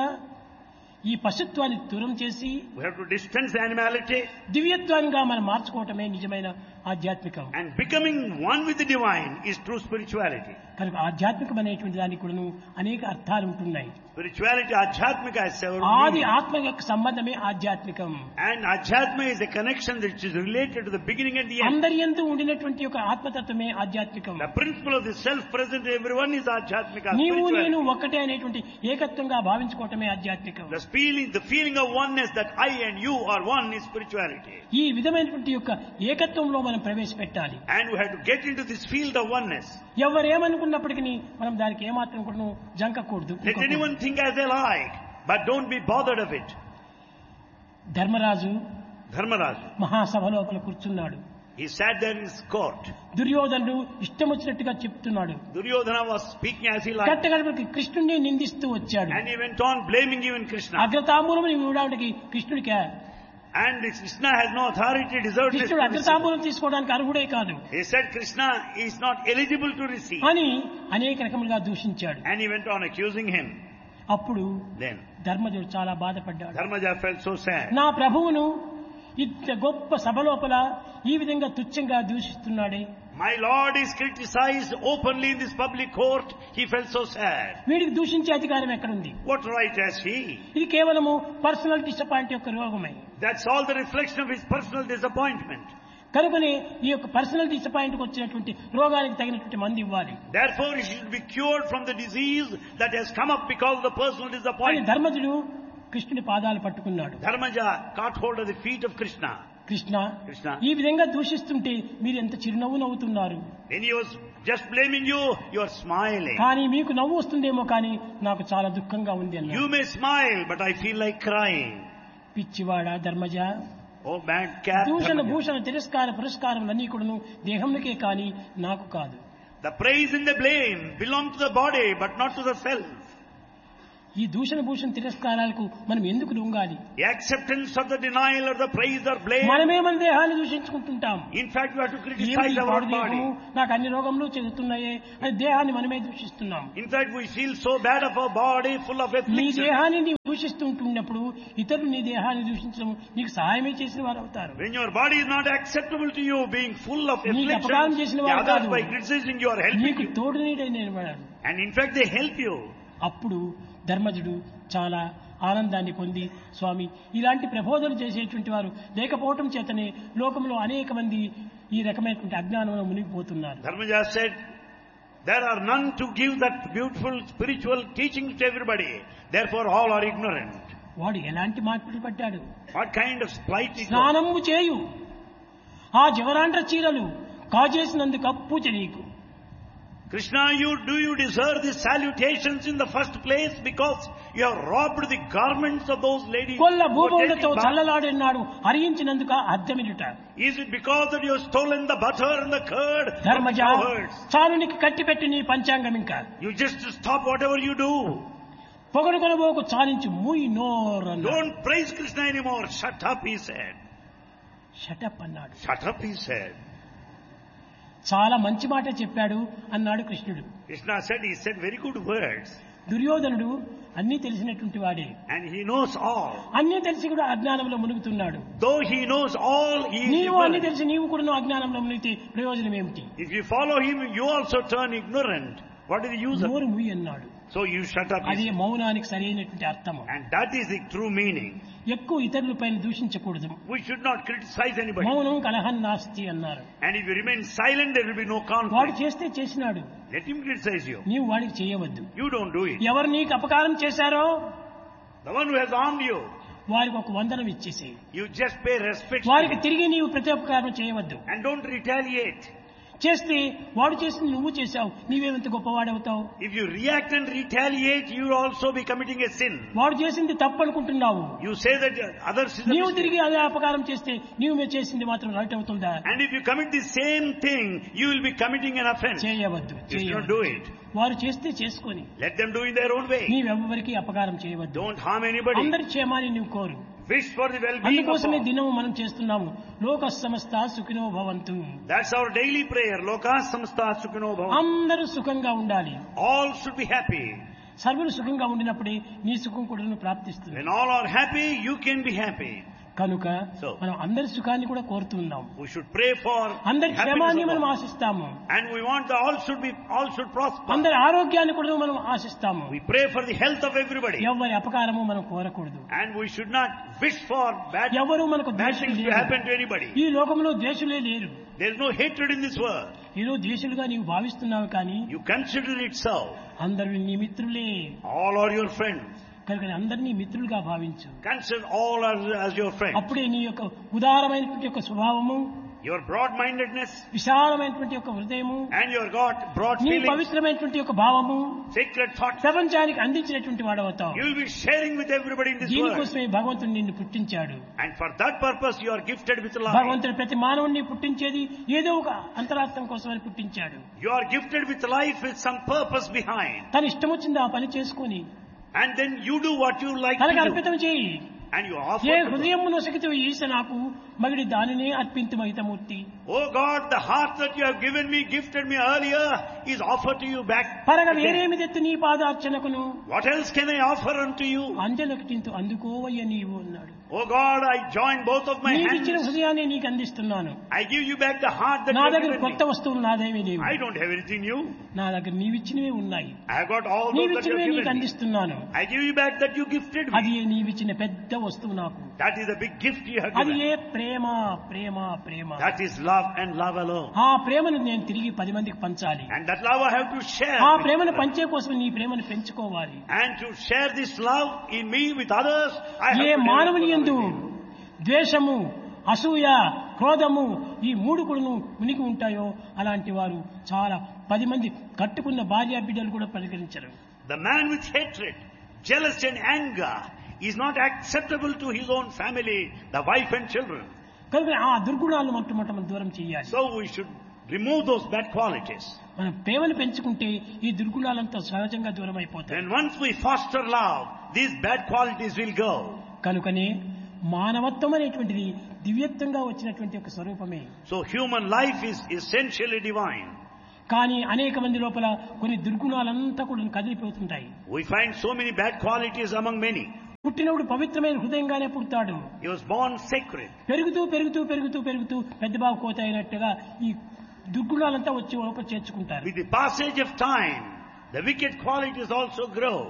ఈ పశుత్వాన్ని దూరం చేసి We have to distance the animality దివ్యత్వంగా మనం మార్చుకోవటమే నిజమైన ఆధ్యాత్మికం. and becoming one with the divine is true spirituality. కనుక ఆధ్యాత్మికం అనేటువంటి దానికి కూడాను అనేక అర్థాలు ఉంటున్నాయి. Spirituality, Adhyatmika has several ఆది meanings. ఆత్మ యొక్క సంబంధమే ఆధ్యాత్మికం. And Adhyatma is a connection which is related to the beginning and the end. అందరి యందు ఉండినటువంటి యొక్క ఆత్మతత్వమే ఆధ్యాత్మికం. The principle of the self present in everyone is Adhyatmika. నీవు నేను Spirituality. ఒక్కటే అనేటువంటి ఏకత్వంగా భావించుకోవటమే ఆధ్యాత్మికం. The feeling of oneness that I and you are one is spirituality. ఈ విధమైనటువంటి యొక్క ఏకత్వంలో మనం ప్రవేశపెట్టాలి. And we have to get into this field of oneness. ఎవరేమనుకున్నప్పటికీ మనం దానికి ఏమాత్రం కూడా జంకకూడదు. Let anyone think as they like, but don't be bothered of it. Dharmaraju Dharmaraj, మహాసభ లోపల కూర్చున్నాడు. he sat there in his court. దుర్యోధనుడు ఇష్టం వచ్చినట్టుగా చెప్తున్నాడు. Duryodhana was speaking as he liked. కట్టగడపడికి కృష్ణుడిని నిందిస్తూ వచ్చాడు. And he went on blaming even Krishna. అగ్రతాంబూలం ఇవ్వడానికి కృష్ణుడికి And Krishna has no authority, deserved this. కృష్ణుడు అగ్రతాంబూలం తీసుకోవడానికి అర్హుడే కాదు He said Krishna is not eligible to receive. అని అనేక రకములుగా దూషించాడు. And he went on accusing him. అప్పుడు Then ధర్మజుడు చాలా బాధపడ్డాడు. Dharmaja felt so sad. నా ప్రభువును ఇంత గొప్ప సభ లోపల ఈ విధంగా తుచ్చంగా దూషిస్తున్నాడే. My Lord is criticized openly in this public court. He felt so sad. వీడికి దూషించే అధికారం ఎక్కడుంది? What right has he? ఇది కేవలము పర్సనల్ డిసప్పాయింట్ యొక్క రోగమే. That's all the reflection of his personal disappointment. కనుకనే ఈ యొక్క పర్సనల్ డిసప్పాయింట్కి వచ్చినటువంటి రోగానికి తగినటువంటి మందు ఇవ్వాలి. Therefore, he should be cured from the disease that has come up because of the personal అని disappointment. ధర్మజుడు కృష్ణుని పాదాలు పట్టుకున్నాడు. Dharmaja caught hold of the feet of Krishna. Krishna Krishna. ఈ విధంగా దూషిస్తుంటే మీరు ఎంత చిరునవ్వు నవ్వుతున్నారు. When he was just blaming you, you are smiling. కానీ మీకు నవ్వు వస్తుందేమో కానీ నాకు చాలా దుఃఖంగా ఉంది You అన్నారు. may smile, but I feel like crying. పిచ్చివాడా Dharmaja, Oh, bad cat. దూషణ Dharmaja. భూషణ తిరస్కార పురస్కారములన్నీ కూడాను దేహంకే కానీ నాకు కాదు. The praise and the blame belong to the body, but not to the self. ఈ దూషణ భూషణ తిరస్కారాలకు మనం ఎందుకు లొంగాలి? The acceptance of the denial or the praise or blame. మనమే మన దేహాన్ని దూషించుకుంటుంటాం. In fact, we have to ఏమిటి criticize ఈ our పాడు body. దేహము, నాకు అన్ని రోగములు చెందుతున్నాయే అని దేహాన్ని మనమే దూషిస్తున్నాం. In fact, we feel so bad of our body, full of నీ affliction. దేహాన్ని నీవు దూషిస్తుంటున్నప్పుడు ఇతరులు నీ దేహాన్ని దూషించడం నీకు సహాయమే చేసిన వారు అవుతారు. When your body is not acceptable to you, being full of నీకు అపకారం affliction, చేసిన the వారు others కాదు. by criticizing you are helping నీకు you. తోడు నీడైన వాడు. And in fact, they help you. అప్పుడు ధర్మజుడు చాలా ఆనందాన్ని పొంది, స్వామి ఇలాంటి ప్రబోధనలు చేసేటువంటి వారు లేకపోవటం చేతనే లోకంలో అనేక మంది ఈ రకమైనటువంటి అజ్ఞానంలో మునిగిపోతున్నారు. Dharmaja said, there are none to give that beautiful spiritual teaching to everybody. Therefore, all are ignorant. వాడు ఎలాంటి మార్పులు పడ్డాడు? What kind of plight it was? స్నానము చేయు, ఆ జవరాండ్ర చీరలు కాజేసినందుకు పూజ నీకు. Krishna, do you deserve these salutations in the first place because you have robbed the garments of those ladies? Kolla who were భూభౌలతో taking bath? చల్లలాడినాడు హరించినందుక అద్దమిడుట. Is it because that you have stolen the butter and the curd from the Dharmaja cowherds? చాలునికి కట్టిపెట్టి నీ పంచాంగం ఇంకా You just stop whatever you do. పొగడు కొనబోకు చాలించి మూయి నోరన్న. Don't praise Krishna anymore. Shut up, he said. Shut up అన్నాడు. Shut up, he said. చాలా మంచి మాట చెప్పాడు అన్నాడు కృష్ణుడు. Krishna said very good words. దుర్యోధనుడు అన్నీ తెలిసినటువంటి వాడే, And he knows all. అన్నీ తెలిసి కూడా అజ్ఞానంలో మునుగుతున్నాడు. Though he knows all, he is నీవు అన్ని ignorant. తెలిసి నీవు కూడా అజ్ఞానంలో మునిగితే ప్రయోజనం ఏమిటి? If you follow him, you also turn ignorant. What is the use of నోరు it? మూయి అన్నాడు. So you shut up. అది మౌనానికి సరైనటువంటి అర్థము. And that is the true meaning. ఎక్కువ ఇతరుల పైన దూషించకూడదు. We should not criticize anybody. మౌనం కలహం నాస్తి అన్నారు. And if you remain silent, there will be no వాడు conflict. చేస్తే చేసినాడు, Let him criticize you. నీవు వాడికి చేయవద్దు. You don't do it. ఎవరు నీకు అపకారం చేశారో The one who has harmed you, వారికి ఒక వందనం ఇచ్చేసేయి. you just pay respect to వారికి him. తిరిగి నీవు ప్రత్యుపకారం చేయవద్దు. And don't retaliate. చేస్తే వాడు చేసింది నువ్వు చేశావు, నీవేమంత గొప్పవాడవుతావు. If you react and retaliate, you will also be committing a sin. వాడు చేసింది తప్పు అనుకుంటున్నావు, You say that others is a నీవు mistake. తిరిగి అదే అపకారం చేస్తే నీవు చేసింది మాత్రం రైట్ అవుతుందా? And if you commit the same thing, you will be committing an offense. చేయవద్దు, You should not do it. వారు చేస్తే చేసుకొని Let them do in their own way. నీవెవ్వరికి అపకారం చేయవద్దు. Don't harm anybody. అందరి క్షేమాన్ని నువ్వు కోరు. Wish for the well-being of అందుకోసమే all. దినము మనం చేస్తున్నాము లోక సమస్త సుఖినో భవంతు. That's our daily prayer. Loka samasta sukhino bhavantu. అందరూ సుఖంగా ఉండాలి. All should be happy. సర్వులు సుఖంగా ఉండినప్పుడే నీ సుఖం కూడా ప్రాప్తిస్తుంది. When all are happy, you can be happy. కనుక So, మనం అందరి సుఖాన్ని కూడా కోరుతున్నాం. we should pray for అందరి happiness క్షేమాన్ని of మనం all. ఆశిస్తాము. And we want the all should prosper. అందరి ఆరోగ్యాన్ని కూడా మనం ఆశిస్తాము. We pray for the health of everybody. ఎవరి అపకారము మనం కోరకూడదు. And we should not wish for bad ఎవరు మనకు things ద్వేషులు to లేరు. happen to anybody. ఈ లోకంలో ద్వేషులే లేరు. There is no hatred in this world. ఏదో ద్వేషులుగా నీవు భావిస్తున్నావు కానీ You consider it so. అందరూ నీ మిత్రులే. All are your friends. కనుక అందరినీ మిత్రులుగా భావించు. Consider all as your friends. అప్పుడే నీ యొక్క ఉదారమైనటువంటి యొక్క స్వభావము, Your broad-mindedness విశాలమైనటువంటి యొక్క హృదయము, and your broad నీ feelings, పవిత్రమైనటువంటి యొక్క భావము sacred thoughts, ప్రపంచానికి అందించినటువంటి వాడవుతావు. you will be sharing with everybody in this world. దీనికోసమే భగవంతుడు నిన్ను పుట్టించాడు. And for that purpose, you are gifted with life. భగవంతుడు ప్రతి మానవుడిని పుట్టించేది ఏదో ఒక అంతరార్థం కోసమని పుట్టించాడు. You are gifted with life with some purpose behind. తన ఇష్టం వచ్చింది ఆ పని చేసుకొని And then you do what you like తనకు to do. అర్పితం చేయి. And you offer A to God. హృదయం నొసగితే ఈశ నాకు మగిడి దానినే అర్పింతు మహితమూర్తి. Oh God, the heart that you have given me, gifted me earlier, is offered to you back. పరగ again. వేరేమి తెత్తు నీ పాదార్చనకును What else can I offer unto you? అంజలకటింతు అందుకోవయ్య నీవు అన్నాడు. Oh God, I join both of my నీకిచ్చిన hands. హృదయాన్ని నీకు అందిస్తున్నాను. I give you back the heart that నా you have దగ్గర given కొత్త me. వస్తువులు నాదేమీ లేవు. I don't have anything new. నా దగ్గర నీవిచ్చినవే ఉన్నాయి. I have got all those that you నీవిచ్చినవే have నీకు given me. అందిస్తున్నాను. I give you back that you gifted అది me. నీవిచ్చిన పెద్ద వస్తువు నాకు. That is a big gift you have అది given. A Prema Prema Prema. That is love and love alone. ఆ ప్రేమను నేను తిరిగి 10 మందికి పంచాలి. And that love I have to share. ఆ with ప్రేమను others. పంచే కోసం నీ ప్రేమను పెంచుకోవాలి. And to share this love in me with others, I have A to మానవుని develop యందు love with you. ద్వేషము అసూయ, క్రోధము ఈ మూడు కూడాను ఉనికి ఉంటాయో అలాంటి వారు చాలా 10 మంది కట్టుకున్న భార్య బిడ్డలు కూడా పరిగణించరు. The man with hatred, jealousy and anger is not acceptable to his own family, the wife and children. కనుక ఆ దుర్గుణాలను మనం దూరం చేయాలి. So we should remove those bad qualities. మనం ప్రేమను పెంచుకుంటే ఈ దుర్గుణాలంతా సహజంగా దూరం అయిపోతాయి. Then once we foster love, these bad qualities will go. కనుకనే మానవత్వం అనేటువంటిది దివ్యత్వంగా వచ్చినటువంటి ఒక స్వరూపమే. So human life is essentially divine. కానీ అనేక మంది లోపల కొన్ని దుర్గుణాలంతా కూడా కదిలిపోతుంటాయి. We find so many bad qualities among many. పుట్టినప్పుడు పవిత్రమైన హృదయంగానే పుడతాడు. He was born sacred. పెరుగుతూ పెరుగుతూ పెరుగుతూ పెరుగుతూ పెద్ద బాబు కోత అయినట్టుగా ఈ దుర్గుణాలంతా వచ్చి లోపల చేర్చుకుంటారు. With the passage of time, the wicked qualities also grow.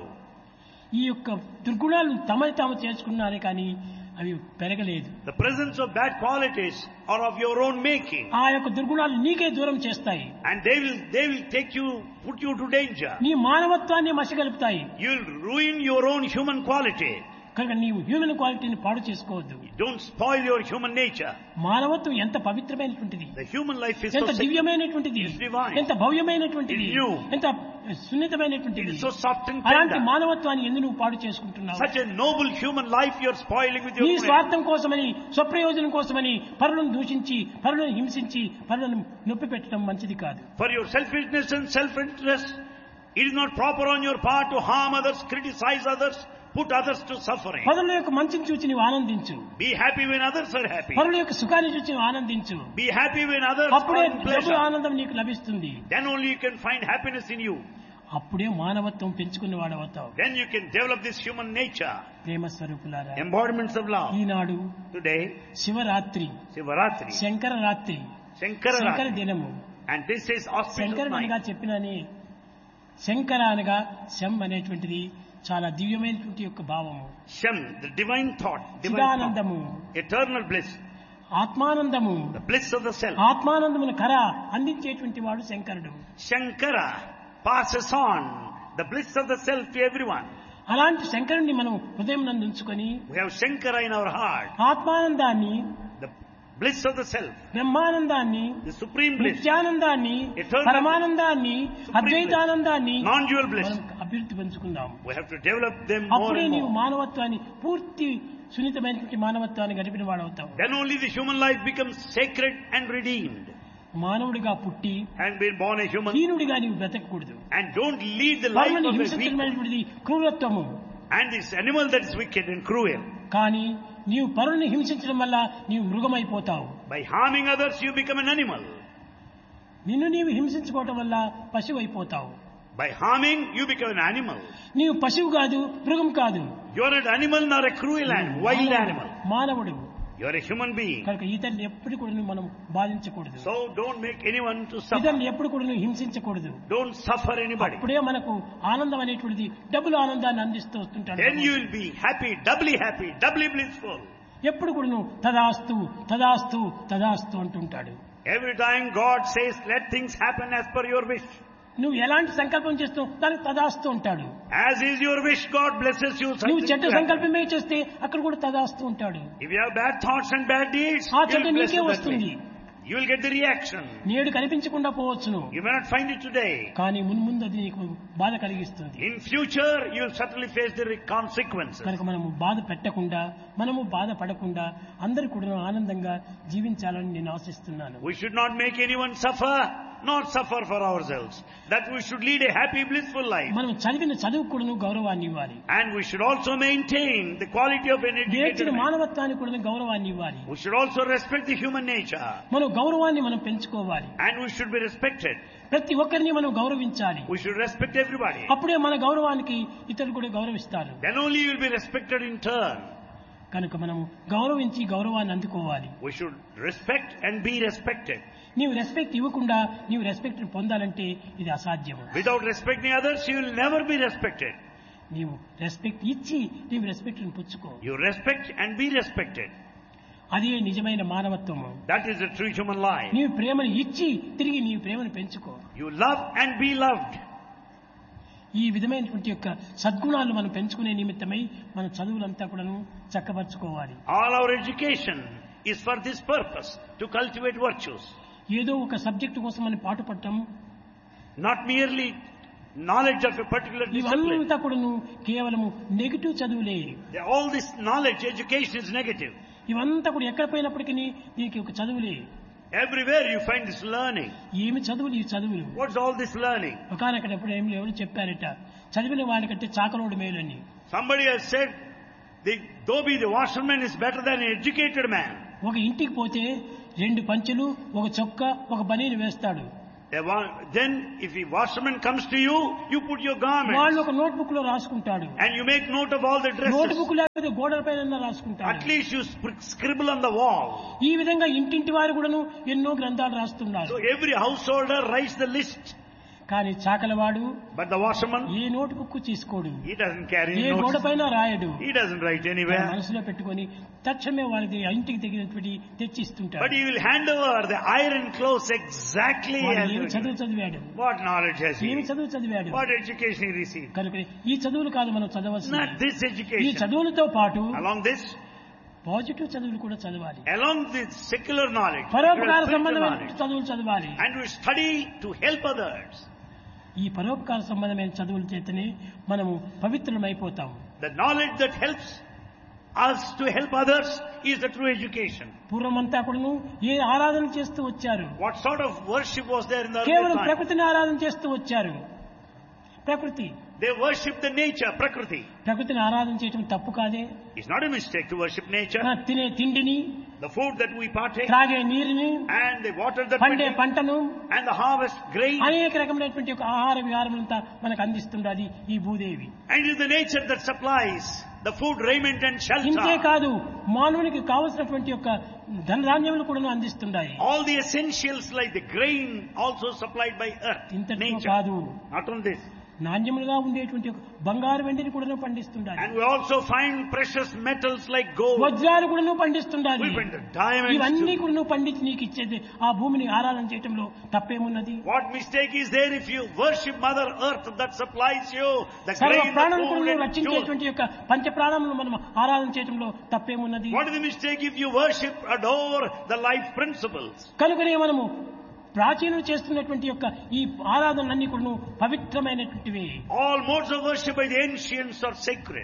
ఈ యొక్క దుర్గుణాలు తమని తాము చేర్చుకున్నారే కానీ అవి పెరగలేదు. The presence of bad qualities are of your own making. ఆ యొక్క దుర్గుణాలు నీకే దూరం చేస్తాయి. And they will take you, put you to danger. నీ మానవత్వాన్ని మసిగలుపుతాయి. You will ruin your own human quality. కనుక నీవు హ్యూమన్ క్వాలిటీని పాడు చేసుకోవద్దు. Don't spoil your human nature. మానవత్వం ఎంత పవిత్రమైనటువంటిది, The human life is ఎంత so దివ్యమైనటువంటిది, It's divine. ఎంత భవ్యమైనటువంటిది, It's new. ఎంత సున్నితమైనటువంటిది. It is so soft and అలాంటి tender. మానవత్వాన్ని ఎందుకు నువ్వు పాడు చేసుకుంటున్నావు? Such a noble human life you are spoiling with your నీ own. స్వార్థం కోసమని, స్వప్రయోజనం కోసమని పరులను దూషించి, పరులను హింసించి, పరులను నొప్పి పెట్టడం మంచిది కాదు. For your selfishness and self-interest, it is not proper on your part to harm others, criticize others, put others to suffering. పరుల యొక్క మంచిని చూచి నీవు ఆనందించు. Be happy when others are happy. పరుల యొక్క సుఖాన్ని చూచి నీవు ఆనందించు. Be happy when others అప్పుడే are in డబుల్ pleasure. ఆనందం నీకు లభిస్తుంది. Then only you can find happiness in you. అప్పుడే మానవత్వం పెంచుకునే వాడవుతావు. Then you can develop this human nature. ప్రేమ స్వరూపులారా, Embodiments of love. Eenadu Today, Shivaratri, Sivaratri, Shankara రాత్రి, శంకర Shankara, దినము. and this is auspicious శంకరుడు night. అనగా చెప్పినని శంకర అనగా శం అనేటువంటిది చాలా దివ్యమైనటువంటి యొక్క భావము. Shem, the divine thought, divine thought, చిదానందము, eternal bliss, ఆత్మానందము, the bliss of the self. ఆత్మానందమును కర అందించేటువంటి వాడు శంకరుడు. Shankara passes on the bliss of the self to everyone. అలాంటి శంకరుణ్ణి మనం హృదయం నందు ఉంచుకొని We have Shankara in our heart, ఆత్మానందాన్ని, the bliss of the self, బ్రహ్మానందాన్ని, the supreme bliss, నిత్యానందాన్ని, Eternal పరమానందాన్ని, అద్వైతానందాన్ని non-dual bliss. మనం అభివృద్ధి పెంచుకుందాం. We have to develop them more అప్పుడే and నీవు more. మానవత్వాన్ని పూర్తి సున్నితమైనటువంటి మానవత్వాన్ని గడిపిన వాడవుతావు. Then only the human life becomes sacred and redeemed. మానవుడిగా పుట్టి And being born a human, హీనుడిగా నీవు బ్రతకూడదు. and don't lead the life పరులను of a weak, హింసించడమైనటువంటిది క్రూరత్వము. and this animal that is wicked and cruel. కానీ నీవు పరులను హింసించడం వల్ల నీవు మృగమైపోతావు. By harming others, you become an animal. నిన్ను నీవు హింసించుకోవటం వల్ల పశువు అయిపోతావు. By harming, you become an animal. నీవు పశువు కాదు, మృగం కాదు, You are not an animal nor a cruel animal, wild animal. మానవుడు. You are a human being. కనుక ఇతరులు ఎప్పుడు కూడా మనం బాధించకూడదు. So don't make anyone to suffer. ఇతరులు ఎప్పుడు కూడా హింసించకూడదు. Don't suffer anybody. అప్పుడే మనకు ఆనందం అనేటువంటిది డబుల్ ఆనందాన్ని అందిస్తూ వస్తుంటాడు. Then you will be happy, doubly blissful. ఎప్పుడు కూడా తదాస్తు తదాస్తు తదాస్తు అంటుంటాడు. Every time God says, let things happen as per your wish. నువ్వు ఎలాంటి సంకల్పం చేస్తావు దానికి తదాస్తు ఉంటాడు. As is your wish, God blesses you. నువ్వు చెడ్డ Something to happen. సంకల్పమే చేస్తే అక్కడ కూడా తదాస్తు ఉంటాడు. If you have bad thoughts and bad deeds, ఆ you చెడ్డ will bless నీకే you that వస్తుంది. way. You will get the reaction. నేడు కనిపించకుండా పోవచ్చును, You may not find it today. కానీ మున్ముందు అది నీకు బాధ కలిగిస్తుంది. In future, you will certainly face the consequences. కనుక మనము బాధ పెట్టకుండా, మనము బాధ పడకుండా అందరూ కూడా ఆనందంగా జీవించాలని నేను ఆశిస్తున్నాను. We should not make anyone suffer, not suffer for ourselves. That we should lead a happy, blissful life. మనం చదివిన చదువు కూడా గౌరవాన్ని ఇవ్వాలి. And we should also maintain the quality of an educated నేర్చిన man. మానవత్వానికి కూడా గౌరవాన్ని ఇవ్వాలి. We should also respect the human nature. మన గౌరవాన్ని మనం పెంచుకోవాలి. And we should be respected. ప్రతి ఒక్కరిని మనం గౌరవించాలి. We should respect everybody. అప్పుడే మన గౌరవానికి ఇతరులు కూడా గౌరవిస్తారు. Then only you will be respected in turn. కనుక మనం గౌరవించి గౌరవాన్ని అందుకోవాలి. We should respect and be respected. నీవు రెస్పెక్ట్ ఇవ్వకుండా నీవు రెస్పెక్ట్ పొందాలంటే ఇది అసాధ్యము. Without respecting others, you will never be respected. నీవు రెస్పెక్ట్ ఇచ్చి నీవు రెస్పెక్ట్ పుచ్చుకో. You respect and be respected. అదే నిజమైన మానవత్వము. That is the true human life. నీవు ప్రేమను ఇచ్చి తిరిగి నీవు ప్రేమను పెంచుకో. You love and be loved. ఈ విధమైనటువంటి యొక్క సద్గుణాలు మనం పెంచుకునే నిమిత్తమై మన చదువులంతా కూడాను చక్కబరుచుకోవాలి. All our education is for this purpose, to cultivate virtues. ఏదో ఒక సబ్జెక్టు కోసం మనం పాటుపడటం, Not merely knowledge of a particular discipline. ఇవంతా కూడాను కేవలము negative చదువులే. All this knowledge, education is negative. ఇవంతా కూడా ఎక్కడ పోయినప్పటికీ దీనికి ఒక చదువులే. Everywhere you find this learning. ఏమి చదువులు ఈ చదువులు? What's all this learning? ఒకనొకప్పుడు ఎవరు చెప్పారట, చదివిన వాడికంటే చాకలోడు మేలని. Somebody has said, though be the washerman is better than an educated man. ఒక ఇంటికి పోతే 2 పంచెలు, ఒక చొక్క, ఒక బనీను వేస్తాడు. Then if a washerman comes to you, you put your garments. వాళ్ళు ఒక నోట్బుక్ లో రాసుకుంటాడు. And you make note of all the dresses. Notebook లేకపోతే గోడల పైన రాసుకుంటాడు. At least you scribble on the wall. ఈ విధంగా ఇంటింటి వారు కూడాను ఎన్నో గ్రంథాలు రాస్తున్నారు. So every householder writes the list. కానీ చాకలవాడు, but the washerman, A notebook తీసుకోడు, he doesn't carry A notes, గోడ పైన రాయడు, he doesn't write anywhere. మనసులో పెట్టుకొని తక్షణమే వాడికి ఇంటికి తగినటువంటి తెచ్చిస్తుంటాడు. But he will hand over the iron clothes exactly as ఏమి చదువు చదివాడు, what knowledge has he, ఏమి చదువు చదివాడు, what education he received. కనుక ఈ చదువులు కాదు మనం చదవాల్సింది. Not this ఈ education. చదువులతో పాటు Along this, పాజిటివ్ చదువులు కూడా చదవాలి. along this secular knowledge, పరోపకార సంబంధమైన చదువులు చదవాలి. and we study to help others. ఈ పరోపకార సంబంధమైన చదువుల చేతనే మనము పవిత్రమైపోతాము. The knowledge that helps us to help others is the true education. పూర్వమంతా కూడాను ఏ ఆరాధన చేస్తూ వచ్చారు? What sort of worship was there in the early కేవలం time? ప్రకృతిని ఆరాధన చేస్తూ వచ్చారు. ప్రకృతి, They worship the nature, Prakriti. ప్రకృతిని ఆరాధన చేయటం తప్పు కాదే. It's not a mistake to worship nature. తినే తిండిని, The food that we partake, త్రాగే నీరుని, and the water that we పండే drink, పంటను, and the harvest grain, అనేక రకమైనటువంటి ఒక ఆహార విహారములంతా మనకు అందిస్తున్నది ఈ Bhudevi. and it is the nature that supplies the food, raiment and ఇంతే shelter. కాదు, మానవునికి కావలసినటువంటి యొక్క ధనధాన్యములు కూడా అందిస్తున్నాయి. All the essentials like the grain also supplied by earth, ఇంతటితో nature. కాదు, Not on this. నాణ్యములుగా ఉండేటువంటి ఒక బంగారు వెండిని కూడా పండిస్తుండాలి. And we also find precious metals like gold. వజ్రాలు కూడా పండిస్తుండాలి. We find the diamonds ఇవన్నీ too. కూడా పండించి నీకు ఇచ్చేది ఆ భూమిని ఆరాధన చేయటంలో తప్పేమున్నది? What mistake is there if you worship Mother Earth that supplies you the సర్వ grain, the ప్రాణులను gold కూడా and jewels? రక్షించేటువంటి యొక్క పంచ ప్రాణములను మనం ఆరాధన చేయటంలో తప్పేమున్నది? What is the mistake if you worship, adore the life principles? కనుకనే మనము ప్రాచీనం చేస్తున్నటువంటి యొక్క ఈ ఆరాధనలన్నీ కూడా పవిత్రమైనటువంటివి. All modes of worship by the ancients are sacred.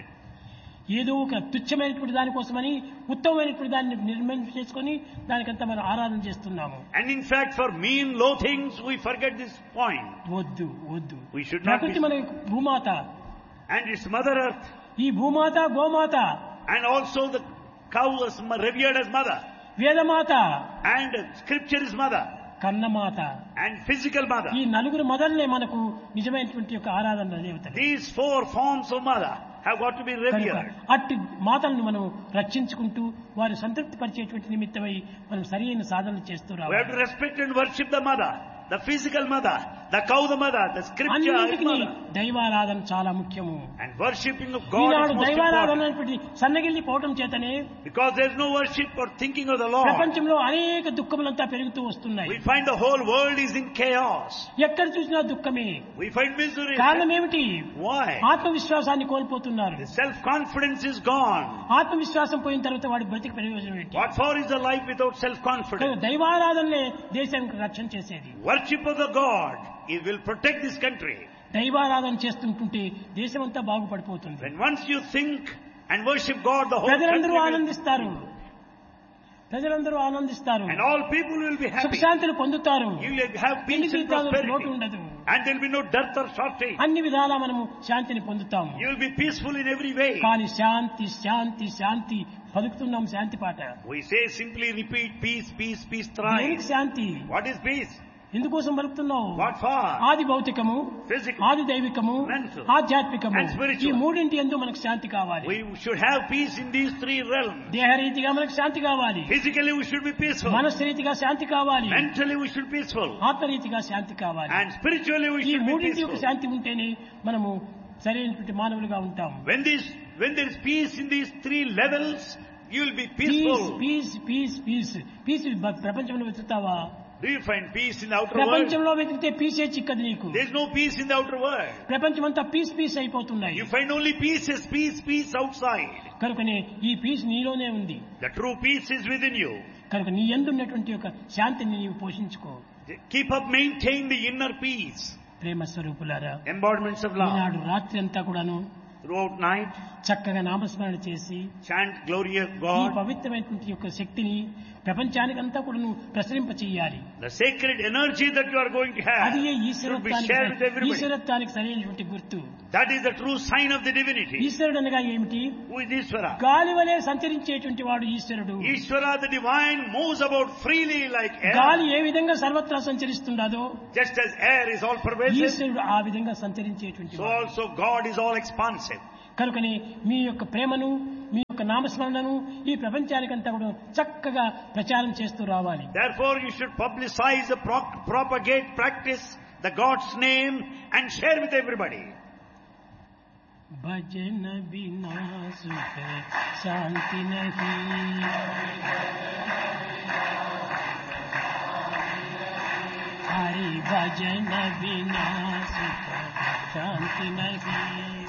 ఏదో ఒక తుచ్చమైనటువంటి దానికోసమని ఉత్తమమైనటువంటి దాన్ని నిర్మాణం చేసుకొని దానికంతా మనం ఆరాధన చేస్తున్నాము. And in fact, for mean, low things, we forget this point. వద్దు వద్దు. We should not ప్రకృతి be. మన భూమాత, And it's Mother Earth. ఈ భూమాత, గోమాత, And also the cow is revered as mother. Vedamata, And scripture is mother. కన్నమాత, And physical mother. ఈ నలుగురు మదర్లే మనకు నిజమైనటువంటి యొక్క ఆరాధన దేవతలు. These 4 forms of mother have got to be కనుక revered. అట్టి మాతలను మనం రక్షించుకుంటూ వారి సంతృప్తి పరిచేటువంటి నిమిత్తమై మనం సరైన సాధనలు చేస్తూ We have రావాలి. to respect and worship the mother, the physical mother, the cow the mother, the scripture is అన్నింటికి mother. దైవారాధన చాలా ముఖ్యము. And worshipping of God Eenadu is most దైవారాధన important. అనేటువంటి సన్నగిల్లి పోవటం చేతనే Because there is no worship or thinking of the Lord. ప్రపంచంలో అనేక దుఃఖములంతా పెరుగుతూ వస్తున్నాయి. We find the whole world is in chaos. ఎక్కడ చూసినా దుఃఖమే. We find misery. కారణం ఏమిటి? Why? ఆత్మవిశ్వాసాన్ని కోల్పోతున్నారు. The self-confidence is gone. ఆత్మవిశ్వాసం పోయిన తర్వాత వాడి బ్రతికి ప్రయోజనం ఏంటి? What for is a life without కనుక self-confidence? దైవారాధనలే దేశానికి రక్షణ చేసేది. Worship of the God, it will protect this country. దైవారాధన చేస్తుంటుంటే దేశమంతా బాగుపడిపోతుంది. When once you think and worship God, the whole country ప్రజలందరూ will, ఆనందిస్తారు. ప్రజలందరూ ఆనందిస్తారు. and all people will be happy. సుఖశాంతులు పొందుతారు. You will have తిండి peace and జీతాలు లోటు prosperity. ఉండదు. And there will be no dearth or shortage. అన్ని విధాలా మనము శాంతిని పొందుతాము. You will be peaceful in every way. కానీ శాంతి శాంతి శాంతి పలుకుతున్నాం శాంతి పాట. We say simply repeat peace, peace, peace దేనికి thrice. Shanti? What is peace? ఎందుకోసం పలుకుతున్నావు? What for? ఆది భౌతికము, Physical. ఆది దైవికము, Mental. ఆధ్యాత్మికము, And spiritual. ఈ మూడింటి యందు మనకు శాంతి కావాలి. We should have peace in these 3 realms. దేహరీతిగా మనకు శాంతి కావాలి. Physically we should be peaceful. మనస్సురీతిగా శాంతి కావాలి. Mentally we should be peaceful. ఆత్మరీతిగా శాంతి కావాలి. And spiritually we ఈ should be మూడింటి యొక్క peaceful. శాంతి ఉంటేనే మనము సరైనటువంటి మానవులుగా ఉంటాము. When there is peace in these 3 levels, you will be piece peaceful. Piece piece piece piece ప్రపంచంలో వెతుకుతావా? Do you find peace in the outer world? ప్రపంచంలో వెతికితే పీసే చిక్కదు నీకు. There is no peace in the outer world. ప్రపంచమంతా piece అయిపోతున్నాయి. You find only peace outside. కనుకనే ఈ పీస్ నీలోనే ఉంది. The true peace is within you. కనుక నీ యందు ఉన్నటువంటి ఒక శాంతిని నీవు పోషించుకో. Keep up, maintain the inner peace. ప్రేమ స్వరూపులారా, Embodiments of love. ఈనాడు రాత్రి అంతా కూడాను Throughout night, చక్కగా నామస్మరణ చేసి chant glory of ఈ God. పవిత్రమైనటువంటి యొక్క శక్తిని ప్రపంచానికంతా కూడాను ప్రసరింప చెయ్యాలి. The sacred energy that you are going to have అది should be shared with everybody. ఈశ్వరత్వానికి సరైనటువంటి గుర్తు. That is the true sign of the divinity. ఈశ్వరుడు అనగా ఏమిటి? Who is Ishvara? గాలి వలె సంచరించేటువంటి వాడు ఈశ్వరుడు. Ishvara, the divine, moves about freely like air. గాలి ఏ విధంగా సర్వత్రా సంచరిస్తుందో Just as air is all pervasive, ఈశ్వరుడు ఆ విధంగా సంచరించేటువంటి so వాడు. also God is all expansive. కనుకని మీ యొక్క ప్రేమను, మీ యొక్క నామస్మరణను ఈ ప్రపంచానికంతా కూడా చక్కగా ప్రచారం చేస్తూ రావాలి. Therefore you should publicize, propagate, practice the God's name and share with everybody. भजन बिना सुख शांति नहीं, हरि भजन बिना सुख शांति नहीं.